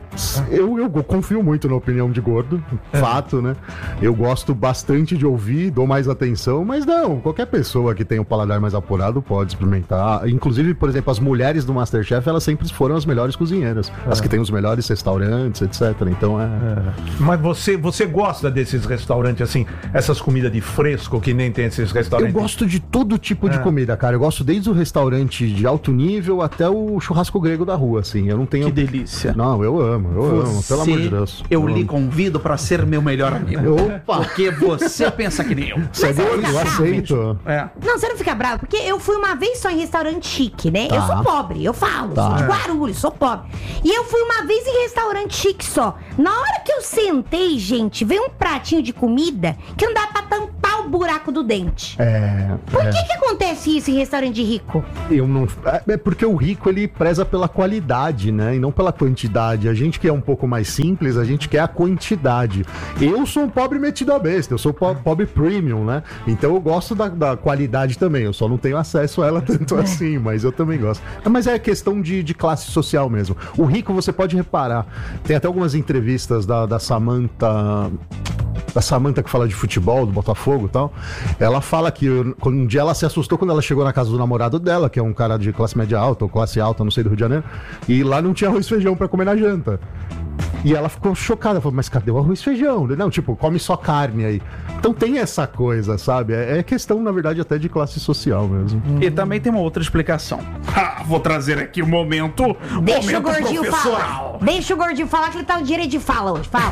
Eu confio muito na opinião de gordo, fato, né? Eu gosto bastante de ouvir, dou mais atenção, mas não, qualquer pessoa que tenha um paladar mais apurado pode experimentar. Inclusive, por exemplo, as mulheres do MasterChef, elas sempre foram as melhores cozinheiras, as que têm os melhores restaurantes, etc. Então Mas você gosta desses restaurantes, assim, essas comidas de fresco que nem tem esses restaurantes? Eu gosto de todo tipo de comida, cara. Eu gosto desde o restaurante de alto nível até o churrasco grego da rua, assim. Eu não tenho... Que delícia. Não, eu amo, pelo amor de Deus. Eu lhe convido pra ser meu melhor amigo. Opa! Porque você pensa que nem eu. Eu aceito. Não, você não fica bravo, porque eu fui uma vez só em restaurante chique, né? Tá. Eu sou pobre, eu falo, sou de Guarulhos, sou pobre. E eu fui uma vez em restaurante chique só. Na hora que eu sentei, gente, veio um pratinho de comida que não dá pra tampar o buraco do dente. Por que acontece isso em restaurante rico? Eu não... É porque o rico, ele preza pela qualidade, né? E não pela quantidade. A gente que é um pouco mais simples, a gente quer a quantidade. Eu sou um pobre metido a besta, eu sou pobre premium, né? Então eu gosto da qualidade também. Eu só não tenho acesso a ela tanto assim, mas eu também gosto. Mas é questão de classe social mesmo. O rico, você pode reparar. Tem até algumas entrevistas da Samantha... Da Samantha, que fala de futebol, do Botafogo e tal. Ela fala que um dia ela se assustou quando ela chegou na casa do namorado dela, que é um cara de classe média alta ou classe alta, não sei, do Rio de Janeiro, e lá não tinha arroz e feijão pra comer na janta. E ela ficou chocada, falou, mas cadê o arroz e feijão? Não, tipo, come só carne aí. Então tem essa coisa, sabe? É questão, na verdade, até de classe social mesmo. E também tem uma outra explicação. Vou trazer aqui o momento. Deixa o gordinho falar. Deixa o gordinho falar que ele tá no direito de fala hoje. Fala.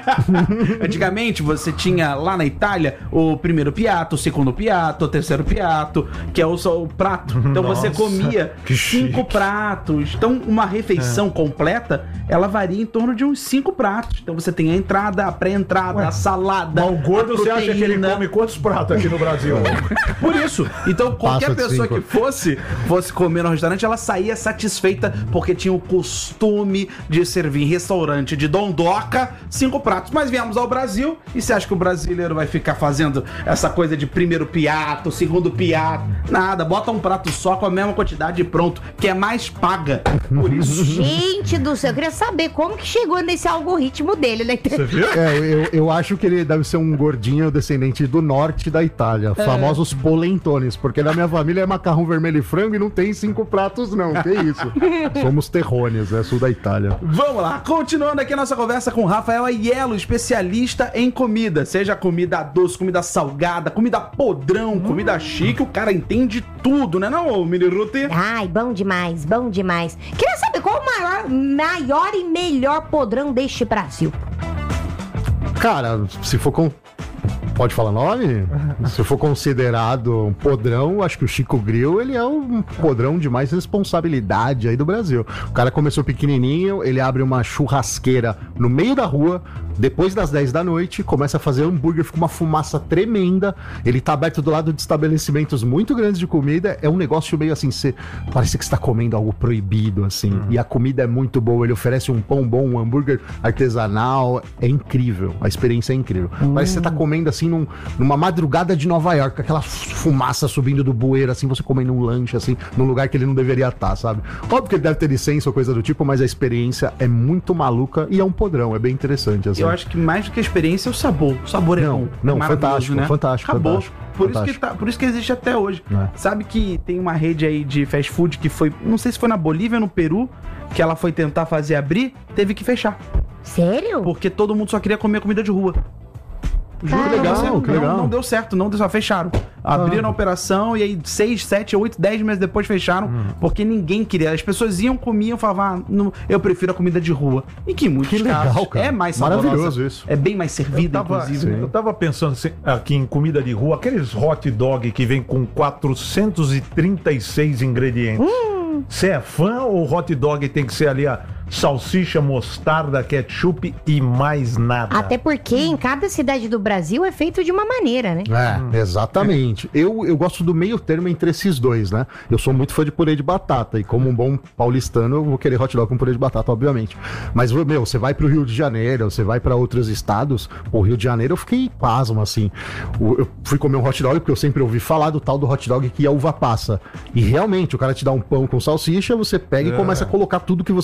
Antigamente você tinha lá na Itália o primeiro piatto, o segundo piatto, o terceiro piatto, que é o prato. Então você comia 5 pratos. Então uma refeição completa, ela varia em torno de uns 5 pratos. Então você tem a entrada, a pré-entrada, a salada. Mas o gordo, você acha que ele come quantos pratos aqui no Brasil? Por isso. Então qualquer pessoa 5. que fosse comer no restaurante, ela saía satisfeita porque tinha o costume de servir em restaurante de dondoca 5 pratos. Mas viemos ao Brasil e você acha que o brasileiro vai ficar fazendo essa coisa de primeiro piatto, segundo piatto? Nada, bota um prato só com a mesma quantidade e pronto, que é mais paga. Por isso. Gente do céu, eu queria saber como que chegou nesse algoritmo dele, né? Você viu? Eu acho que ele deve ser um gordinho descendente do norte da Itália, famosos polentones, porque na minha família é macarrão vermelho e frango e não tem 5 pratos não, que isso. Somos terrôneos, né, sul da Itália. Vamos lá, continuando aqui a nossa conversa com Rafael Aiello, especialista em comida, seja comida doce, comida salgada, comida podrão, comida chique, o cara entende tudo, né não, Mini Ruth? Ai, bom demais, bom demais. Queria saber qual o maior e melhor podrão deste Brasil. Cara, se for Pode falar nome? Se for considerado um podrão, acho que o Chico Grill, ele é um podrão de mais responsabilidade aí do Brasil. O cara começou pequenininho, ele abre uma churrasqueira no meio da rua, depois das 10 da noite, começa a fazer hambúrguer, fica uma fumaça tremenda, ele tá aberto do lado de estabelecimentos muito grandes de comida, é um negócio meio assim, parece que você tá comendo algo proibido, assim, e a comida é muito boa, ele oferece um pão bom, um hambúrguer artesanal, é incrível, a experiência é incrível. Parece que você tá comendo assim, numa madrugada de Nova York, aquela fumaça subindo do bueiro, assim, você comendo um lanche, assim, num lugar que ele não deveria estar, sabe? Óbvio que ele deve ter licença ou coisa do tipo, mas a experiência é muito maluca e é um podrão, é bem interessante, assim. Eu acho que mais do que a experiência é o sabor. O sabor é bom. Não, é fantástico, né? fantástico. Acabou. Fantástico. Por isso que existe até hoje. Sabe que tem uma rede aí de fast food que foi, não sei se foi na Bolívia ou no Peru, que ela foi tentar fazer abrir, teve que fechar. Sério? Porque todo mundo só queria comer comida de rua. Juro, que legal. Não deu certo, só fecharam. Abriram a operação e aí 6, 7, 8, 10 meses depois fecharam, porque ninguém queria. As pessoas iam, comiam, falavam, eu prefiro a comida de rua. E que em muitos casos cara. é mais saborosa. Maravilhoso isso. É bem mais servida, inclusive. Eu tava pensando aqui em comida de rua, aqueles hot dog que vem com 436 ingredientes. Você é fã ou o hot dog tem que ser ali a salsicha, mostarda, ketchup e mais nada? Até porque em cada cidade do Brasil é feito de uma maneira, né? Exatamente. Eu gosto do meio termo entre esses dois, né? Eu sou muito fã de purê de batata e como um bom paulistano eu vou querer hot dog com purê de batata, obviamente. Mas, você vai pro Rio de Janeiro, você vai pra outros estados, o Rio de Janeiro eu fiquei pasmo, assim. Eu fui comer um hot dog porque eu sempre ouvi falar do tal do hot dog que é uva passa. E realmente, o cara te dá um pão com salsicha, você pega e começa a colocar tudo que você quiser. Aí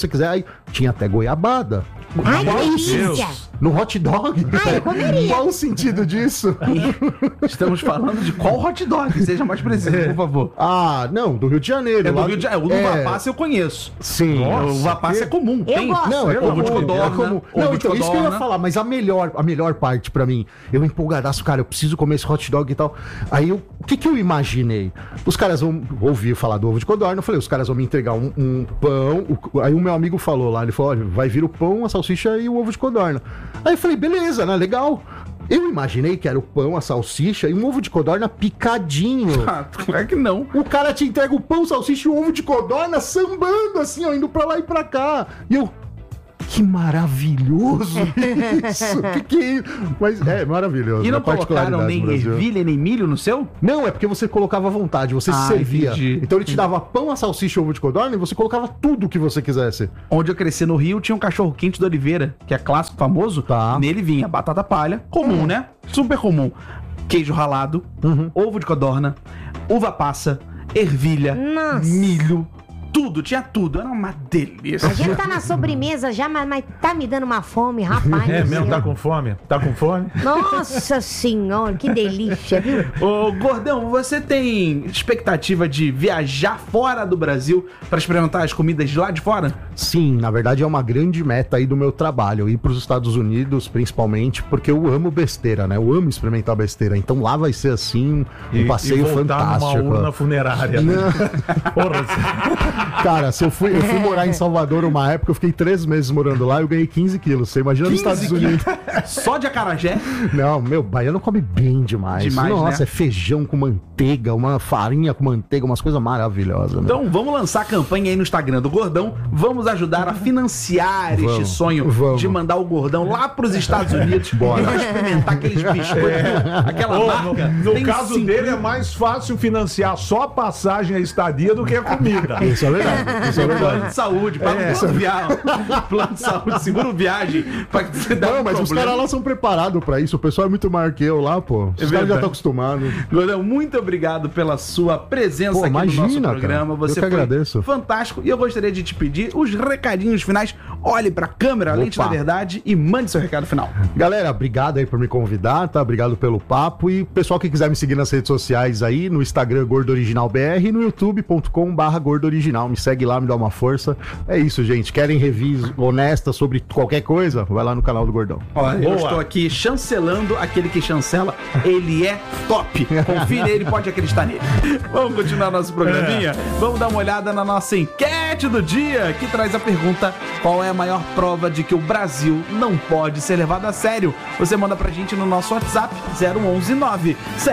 tinha até goiabada. Ai, que Qual o delícia! No hot dog? Ai, eu comeria. Qual o sentido disso? Estamos falando de qual hot dog? Seja mais preciso, por favor. Ah, não, do Rio de Janeiro. É do lá- Rio de Janeiro. O uva passa eu conheço. Sim. O uva passa é comum. Eu Tem. gosto. Não, é Ovo de comum, codorna, é comum. ovo Não, de então, isso que eu ia codorna. falar, mas a melhor parte pra mim, eu empolgadaço, cara, eu preciso comer esse hot dog e tal. Aí, o que eu imaginei? Os caras vão ouvir falar do ovo de codorna, eu falei, os caras vão me entregar um pão, aí o meu amigo falou lá, ele falou, olha, vai vir o pão, a salsicha e o ovo de codorna. Aí eu falei, beleza, né, legal. Eu imaginei que era o pão, a salsicha e um ovo de codorna picadinho. Ah, claro que não. O cara te entrega o pão, salsicha e o ovo de codorna sambando assim, ó, indo pra lá e pra cá. E eu... Que maravilhoso isso! Que é isso? Mas é maravilhoso. E não a particularidade colocaram nem do Brasil. ervilha, nem milho no seu? Não, é porque você colocava à vontade, você se servia. entendi. Então ele te dava pão, a salsicha e ovo de codorna e você colocava tudo o que você quisesse. Onde eu cresci no Rio, tinha um cachorro quente do Oliveira, que é clássico, famoso. Tá. Nele vinha batata palha, comum, né? Super comum. Queijo ralado, ovo de codorna, uva passa, ervilha, Nossa. milho, tudo, tinha tudo. Era uma delícia. A gente tá na sobremesa já, mas tá me dando uma fome, rapaz. É do mesmo, céu. tá com fome? Tá com fome? Nossa senhora, que delícia, viu? Ô, Gordão, você tem expectativa de viajar fora do Brasil pra experimentar as comidas de lá de fora? Sim, na verdade é uma grande meta aí do meu trabalho, ir pros Estados Unidos principalmente, porque eu amo besteira, né? Eu amo experimentar besteira, então lá vai ser assim, um passeio e voltar fantástico. numa urna funerária. Né? Porra, Cara, se eu fui morar em Salvador uma época, eu fiquei 3 meses morando lá e eu ganhei 15 quilos. Você imagina nos 15 Estados Unidos? Só de acarajé? Não, meu, baiano come bem demais. Demais, Nossa, né? é feijão com manteiga, uma farinha com manteiga, umas coisas maravilhosas. Meu. Então vamos lançar a campanha aí no Instagram do Gordão. Vamos ajudar a financiar este sonho vamos. de mandar o Gordão lá pros Estados Unidos. Bora. E vai experimentar aqueles biscoitos, aquela Ô, marca. no Tem caso 50. dele é mais fácil financiar só a passagem e a estadia do que a comida. Isso é verdade, isso é Plano verdade. de saúde, paga um plano viagem. Plano de saúde, seguro viagem. Pra que você dá Não, um mas os problema. caras lá são preparados pra isso. O pessoal é muito maior que eu lá, pô. Os caras já verdade. estão acostumados. Gordão, muito obrigado pela sua presença Pô, aqui no nosso imagina, programa. cara. Você Eu que foi agradeço. fantástico. E eu gostaria de te pedir os recadinhos finais. Olhe pra câmera, lente da Opa. verdade, e mande seu recado final. Galera, obrigado aí por me convidar, tá? Obrigado pelo papo. E pessoal que quiser me seguir nas redes sociais aí, no Instagram Gordo Original BR e no youtube.com/Gordo Original. Me segue lá, me dá uma força. É isso, gente. Querem reviews honestas sobre qualquer coisa? Vai lá no canal do Gordão. Olha, eu Boa. estou aqui chancelando aquele que chancela. Ele é top. Confie nele, pode acreditar nele. Vamos continuar nosso programinha? Vamos dar uma olhada na nossa enquete do dia, que traz a pergunta: qual é a maior prova de que o Brasil não pode ser levado a sério? Você manda pra gente no nosso WhatsApp 0119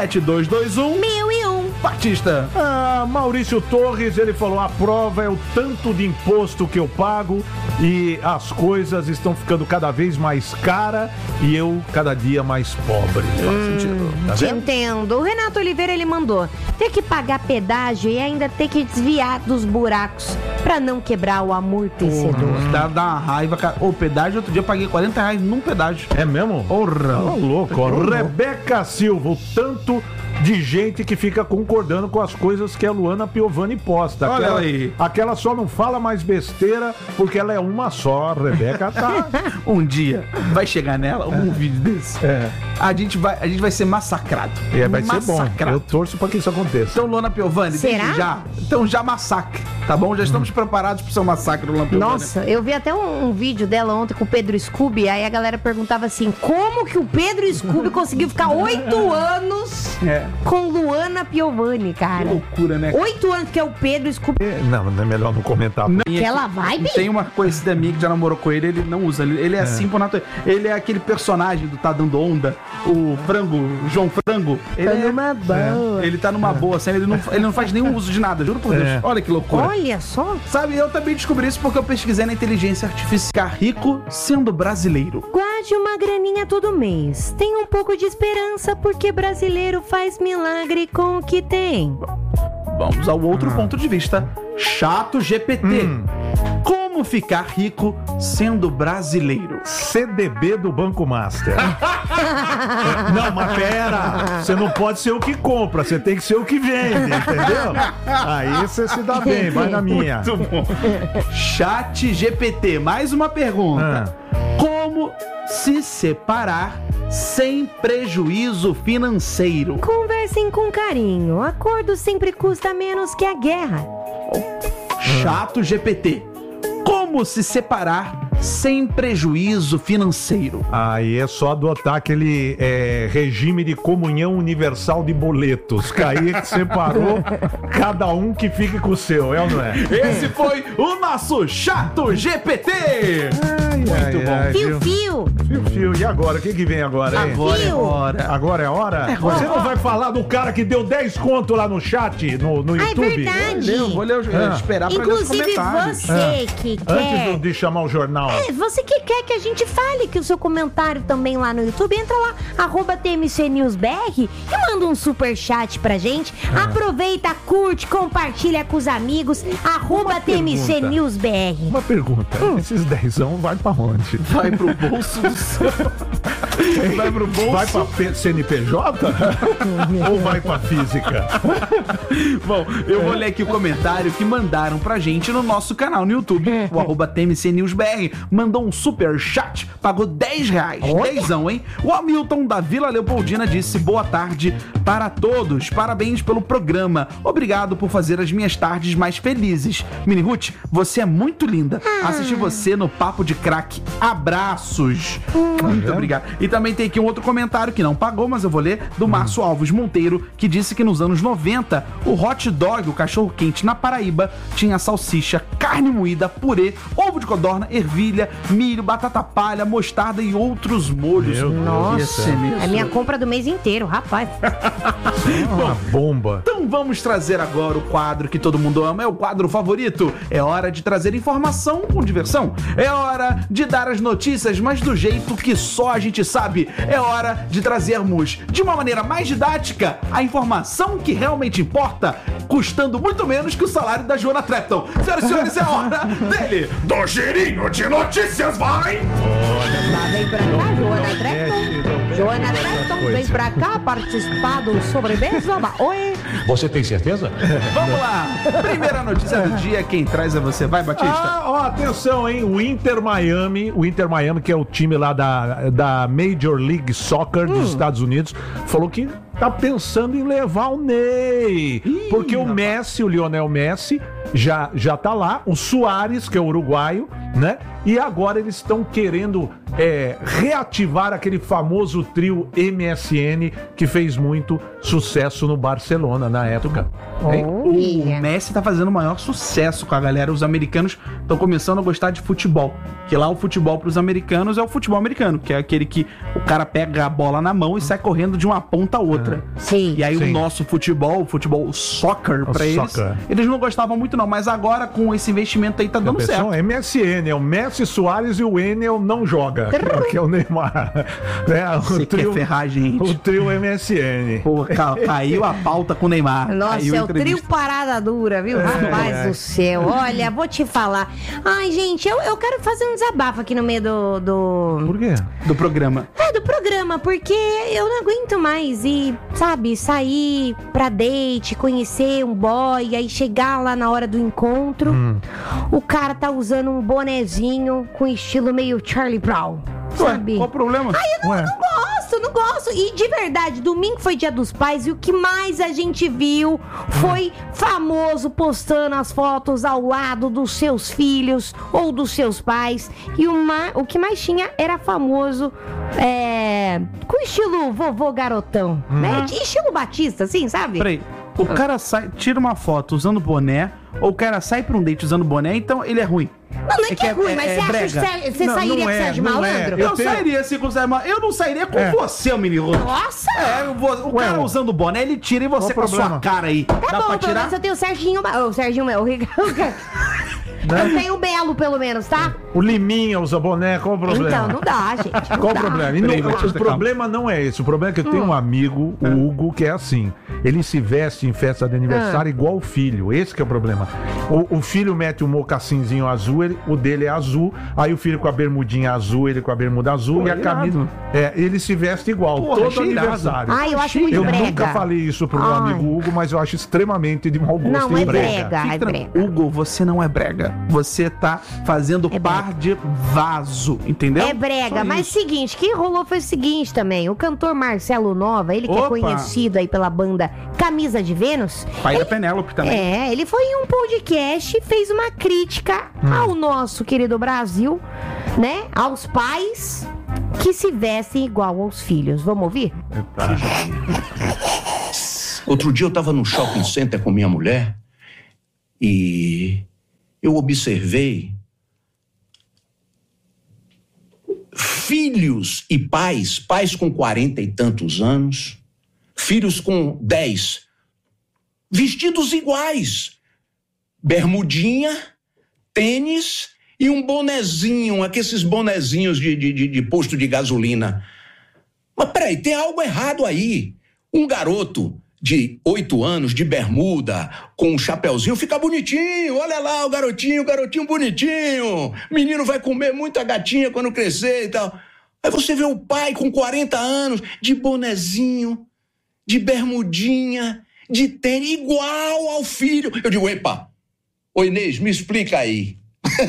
7221 1001. Batista. Ah, Maurício Torres, ele falou, a prova é o tanto de imposto que eu pago e as coisas estão ficando cada vez mais cara e eu cada dia mais pobre. Faz sentido, tá Te vendo? entendo. O Renato Oliveira, ele mandou ter que pagar pedágio e ainda ter que desviar dos buracos pra não quebrar o amortecedor. Dá uma raiva, cara. O pedágio, outro dia eu paguei R$40 num pedágio. É mesmo? Porra. Ô, louco, ó. Rebeca Silva, o tanto de gente que fica concordando com as coisas que a Luana Piovani posta. Olha Aquela, aí. aquela só não fala mais besteira porque ela é uma só. A Rebeca tá. Um dia vai chegar nela algum vídeo desse. É. A gente vai ser massacrado. Vai ser bom. Massacrado. Eu torço pra que isso aconteça. Então, Luana Piovani, Será? desde já. Então já massacre, tá bom? Já estamos preparados pro seu massacre, Luana Piovani. Nossa, eu vi até um vídeo dela ontem com o Pedro Scooby, aí a galera perguntava assim, como que o Pedro Scooby conseguiu ficar 8 anos com Luana Piovani, Que cara? loucura, né? 8 anos que é o Pedro Scooby. Não é melhor não comentar. Aquela vibe? Tem uma conhecida minha que já namorou com ele não usa. Ele é assim por natureza. Ele é aquele personagem do Tá Dando Onda, o Frango, João Frango. Ele Tá é- numa boa. Ele tá numa boa, assim, ele não faz nenhum uso de nada, juro por Deus. Olha que loucura. Olha só. Sabe, eu também descobri isso porque eu pesquisei na inteligência artificial. Ficar rico sendo brasileiro. Guarde uma graninha todo mês. Tem um pouco de esperança porque brasileiro faz milagre com o que tem. Vamos ao outro ponto de vista. Chato GPT. Como Como ficar rico sendo brasileiro? CDB do Banco Master. Não, mas pera, você não pode ser o que compra, você tem que ser o que vende, entendeu? Aí você se dá bem, vai na minha. Muito bom. Chat GPT, mais uma pergunta. Como se separar sem prejuízo financeiro? Conversem com carinho. Acordo sempre custa menos que a guerra. Chato GPT. Como se separar sem prejuízo financeiro? Aí é só adotar aquele regime de comunhão universal de boletos. Caí que separou, cada um que fique com o seu, é ou não é? Esse foi o nosso Chato GPT! Muito bom. Fio. E agora? O que vem agora, hein? Agora é hora. Agora é hora? Você não vai falar do cara que deu 10 conto lá no chat, no YouTube? Verdade. Vou ler, esperar pra ler os Inclusive comentários. você que quer... Antes de chamar o jornal. Você que quer que a gente fale que o seu comentário também lá no YouTube, entra lá, @TMCNewsBR e manda um superchat pra gente. Aproveita, curte, compartilha com os amigos, @TMCNewsBR. Uma pergunta, esses 10 vai pra onde? Vai pro bolso do seu... Vai pro bolso? Vai pra CNPJ? Ou vai pra física? Bom, eu vou ler aqui o comentário que mandaram pra gente no nosso canal no YouTube, o @TMCNewsBR. Mandou um super chat, pagou R$10. Dezão, hein? O Hamilton da Vila Leopoldina disse: boa tarde para todos, parabéns pelo programa, obrigado por fazer as minhas tardes mais felizes. Mini Ruth, você é muito linda, assisti você no Papo de Crack, abraços. Muito obrigado. E também tem aqui um outro comentário que não pagou, mas eu vou ler, do Márcio Alves Monteiro, que disse que nos anos 90 o hot dog, o cachorro quente na Paraíba, tinha salsicha, carne moída, purê, ovo de codorna, ervilha, milho, batata palha, mostarda e outros molhos. Nossa, é minha compra do mês inteiro, rapaz. Uma bomba. Então vamos trazer agora o quadro que todo mundo ama, é o quadro favorito. É hora de trazer informação com diversão. É hora de dar as notícias, mas do jeito que só a gente sabe. É hora de trazermos de uma maneira mais didática a informação que realmente importa, custando muito menos que o salário da Joana Trepton. Senhoras e senhores, é hora dele, do girinho de notícias, vai! Lá vem pra cá, Joana Trepton. Joana Trepton vem pra cá participar do Sobremesa. Oi! Você tem certeza? Vamos lá! Primeira notícia do dia, quem traz é você. Vai, Batista! Atenção, hein? O Inter Miami, que é o time lá da Major League Soccer dos Estados Unidos, falou que tá pensando em levar o Ney. Porque o Messi, o Lionel Messi, já tá lá. O Suárez, que é o uruguaio, né? E agora eles estão querendo reativar aquele famoso trio MSN que fez muito sucesso no Barcelona na época. O Messi tá fazendo o maior sucesso com a galera. Os americanos estão começando a gostar de futebol. Que lá o futebol pros americanos é o futebol americano, que é aquele que o cara pega a bola na mão e sai correndo de uma ponta a outra. Sim. E aí o nosso futebol, o futebol soccer pra eles não gostavam muito não, mas agora com esse investimento aí tá dando certo. MSN, é o Messi, Suárez e o Enel não joga, que é o Neymar. Você quer ferrar, gente. O trio MSN. Pô, caiu a pauta com o Neymar. Nossa, é o trio parada dura, viu? Rapaz do céu. Olha, vou te falar. Ai, gente, eu quero fazer um desabafo aqui no meio do... Por quê? Do programa. Do programa, porque eu não aguento mais ir, sabe, sair pra date, conhecer um boy, aí chegar lá na hora do encontro, o cara tá usando um bonezinho com estilo meio Charlie Brown, sabe? Qual o problema? Ai, eu não gosto. E de verdade, domingo foi Dia dos Pais e o que mais a gente viu foi famoso postando as fotos ao lado dos seus filhos ou dos seus pais. E o que mais tinha era famoso com estilo vovô garotão, né? Estilo Batista, assim, sabe? Peraí, o cara tira uma foto usando boné, ou o cara sai pra um date usando boné, então ele é ruim. Não é que é ruim, mas você acha que você sairia com o Sérgio Malandro? Eu sairia assim com o Sérgio Malandro. Eu não sairia com você, menino. Nossa! O cara usando boné, ele tira e você com a sua cara aí. Tá bom, pelo menos eu tenho o Serginho... O Ricardo... Eu tenho o Belo, pelo menos, tá? O Liminha usa boné, qual o problema? Então, não dá, gente. Qual o problema? O problema não é esse. O problema é que eu tenho um amigo, o Hugo, que é assim. Ele se veste em festa de aniversário igual o filho. Esse que é o problema. O filho mete um mocassinzinho azul, o dele é azul, aí o filho com a bermudinha azul, ele com a bermuda azul. Pô, e a camisa. Ele se veste igual, Porra, todo aniversário. Ai, eu acho muito Eu brega. nunca falei isso pro meu amigo Hugo, mas eu acho extremamente de mau gosto. Não, e é brega, Fique é tranquilo. brega. Hugo, você não é brega. Você tá fazendo par de vaso, entendeu? É brega, Só mas isso. seguinte, que rolou foi o seguinte também, o cantor Marcelo Nova, ele que é Opa. conhecido aí pela banda Camisa de Vênus, Pai da Penélope também. ele foi em um podcast e fez uma crítica ao nosso querido Brasil, né, aos pais que se vestem igual aos filhos. Vamos ouvir? Outro dia eu estava no shopping center com minha mulher e eu observei filhos e pais com 40 e tantos anos, filhos com 10, vestidos iguais, bermudinha, tênis e um bonezinho, aqueles bonezinhos de posto de gasolina. Mas peraí, tem algo errado aí. Um garoto de 8 anos, de bermuda, com um chapeuzinho, fica bonitinho. Olha lá o garotinho bonitinho. Menino vai comer muita gatinha quando crescer e tal. Aí você vê o pai com 40 anos, de bonezinho, de bermudinha, de tênis, igual ao filho. Eu digo, epa, ô Inês, me explica aí.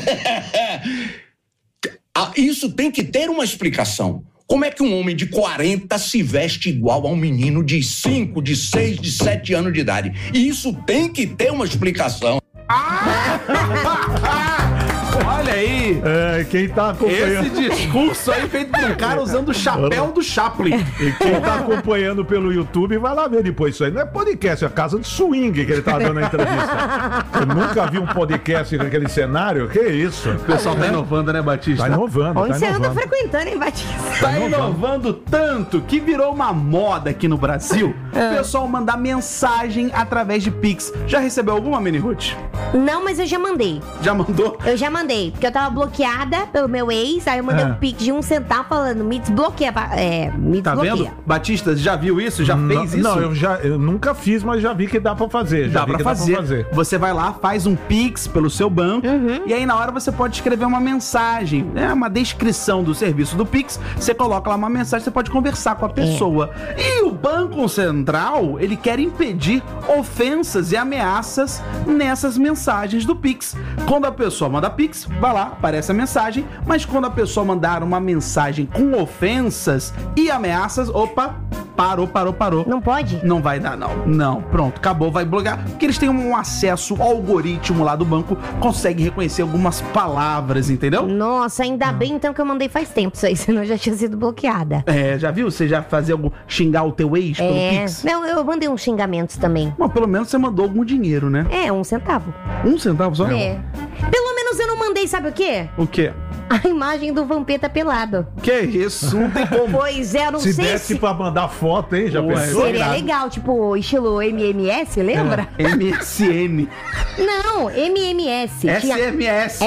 Isso tem que ter uma explicação. Como é que um homem de 40 se veste igual a um menino de 5, de 6, de 7 anos de idade? E isso tem que ter uma explicação. Olha aí. Quem tá acompanhando... Esse discurso aí feito por um cara usando o chapéu do Chaplin. E quem tá acompanhando pelo YouTube, vai lá ver depois isso aí. Não é podcast, é a casa de swing que ele tá dando a entrevista. Eu nunca vi um podcast naquele cenário. Que isso? O pessoal tá inovando, né, Batista? Tá inovando, Onde tá você anda inovando. frequentando, hein, Batista? Tá inovando tanto que virou uma moda aqui no Brasil o pessoal mandar mensagem através de Pix. Já recebeu alguma, Mini Ruth? Não, mas eu já mandei. Já mandou? Eu já mandei, porque eu tava bloqueada pelo meu ex, aí eu mandei um pix de 1 centavo falando, me desbloqueia, me Tá desbloqueia. vendo? Batista, já viu isso? Já fez isso? Não, eu nunca fiz, mas já vi que dá pra fazer. Dá pra fazer. Você vai lá, faz um Pix pelo seu banco e aí na hora você pode escrever uma mensagem, né? Uma descrição do serviço do Pix. Você coloca lá uma mensagem, você pode conversar com a pessoa. E o Banco Central, ele quer impedir ofensas e ameaças nessas mensagens do Pix. Quando a pessoa manda Pix, vai lá, aparece a mensagem, mas quando a pessoa mandar uma mensagem com ofensas e ameaças, opa, parou. Não pode? Não vai dar, não. Não, pronto, acabou, vai bloquear. Porque eles têm um acesso ao algoritmo lá do banco, consegue reconhecer algumas palavras, entendeu? Nossa, ainda bem então que eu mandei faz tempo isso aí, senão eu já tinha sido bloqueada. Já viu? Você já fazia algo, xingar o teu ex pelo Pix? Não, eu mandei uns xingamentos também. Mas pelo menos você mandou algum dinheiro, né? 1 centavo. 1 centavo só? Pelo menos eu não mandei, sabe o quê? O quê? A imagem do Vampeta pelado. Que isso? Não tem como. Pois é, eu não Se sei desse pra mandar foto, hein? Já pensou? Seria legal, tipo, estilo MMS, lembra? MSN. Não, MMS. SMS.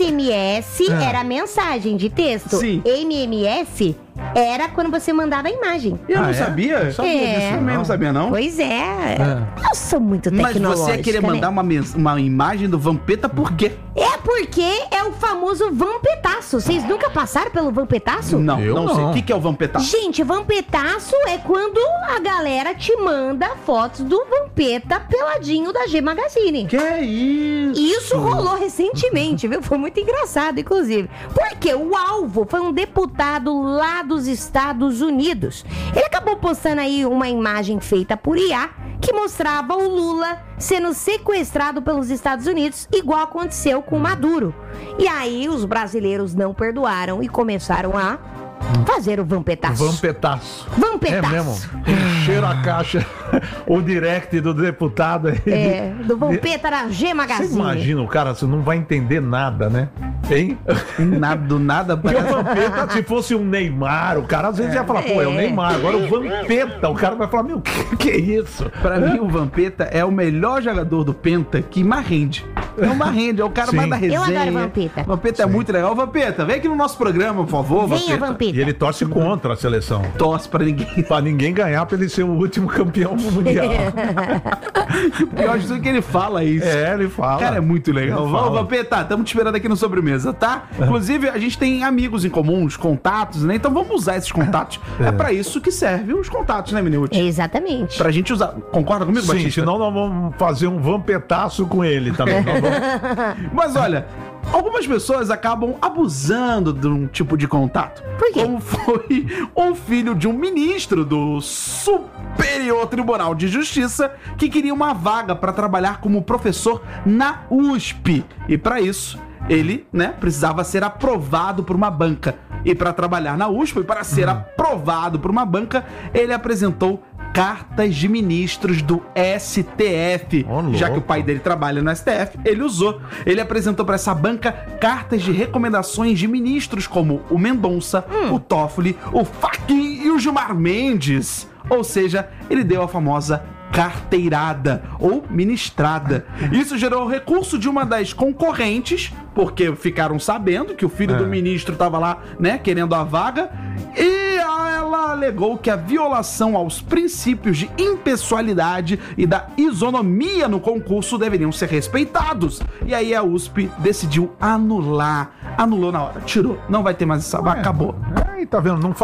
SMS era mensagem de texto. Sim. MMS era quando você mandava a imagem. Eu não sabia? Eu também não sabia, não. Pois é. Eu sou muito Mas tecnológica, você ia querer mandar uma imagem do Vampeta por quê? É porque é o famoso vampetaço. Vocês nunca passaram pelo vampetaço? Não sei. O que é o Vampetaço? Gente, vampetaço é quando a galera te manda fotos do Vampeta peladinho da G Magazine. Que isso? Isso rolou recentemente, viu? Foi muito engraçado, inclusive. Porque o alvo foi um deputado lá dos Estados Unidos. Ele acabou postando aí uma imagem feita por IA que mostrava o Lula sendo sequestrado pelos Estados Unidos, igual aconteceu com o Maduro. E aí os brasileiros não perdoaram e começaram a fazer o vampetaço. Vampetaço. Vampetaço. É mesmo. Encheram a caixa, o direct do deputado aí. Do Vampeta na G Magazine. Você imagina o cara, você não vai entender nada, né? Hein? Do nada. Porque o Vampeta, se fosse um Neymar, o cara às vezes ia falar, pô, é o Neymar. Agora o Vampeta, o cara vai falar, meu, que é isso? Pra mim, o Vampeta é o melhor jogador do Penta que mais rende. É o mais rende, é o cara mais da resenha. Eu adoro Vampeta. Vampeta é muito legal. Vampeta, vem aqui no nosso programa, por favor, Venha, Vampeta. E ele torce contra a seleção. Torce pra ninguém. Pra ninguém ganhar, pra ele ser o último campeão mundial. O pior de tudo é que ele fala isso. Ele fala. Cara, é muito legal. Vamos, Vampeta, estamos te esperando aqui no Sobremesa, tá? Inclusive, a gente tem amigos em comuns, contatos, né? Então vamos usar esses contatos. É pra isso que servem os contatos, né, Minute? Exatamente. Pra gente usar. Concorda comigo, Sim, Batista? senão nós vamos fazer um vampetaço com ele também. Mas olha, algumas pessoas acabam abusando de um tipo de contato. Por quê? Como foi um filho de um ministro do Superior Tribunal de Justiça que queria uma vaga para trabalhar como professor na USP. E para isso, ele, né, precisava ser aprovado por uma banca. E para trabalhar na USP, e para ser aprovado por uma banca, ele apresentou cartas de ministros do STF. Já que o pai dele trabalha no STF, ele usou. Ele apresentou para essa banca cartas de recomendações de ministros como o Mendonça, o Toffoli, o Fachin e o Gilmar Mendes. Ou seja, ele deu a famosa carteirada ou ministrada. Isso gerou o recurso de uma das concorrentes, porque ficaram sabendo que o filho do ministro estava lá, né, querendo a vaga, e ela alegou que a violação aos princípios de impessoalidade e da isonomia no concurso deveriam ser respeitados. E aí a USP decidiu anular. Anulou na hora, tirou. Não vai ter mais essa vaga, acabou. Aí, tá vendo? Não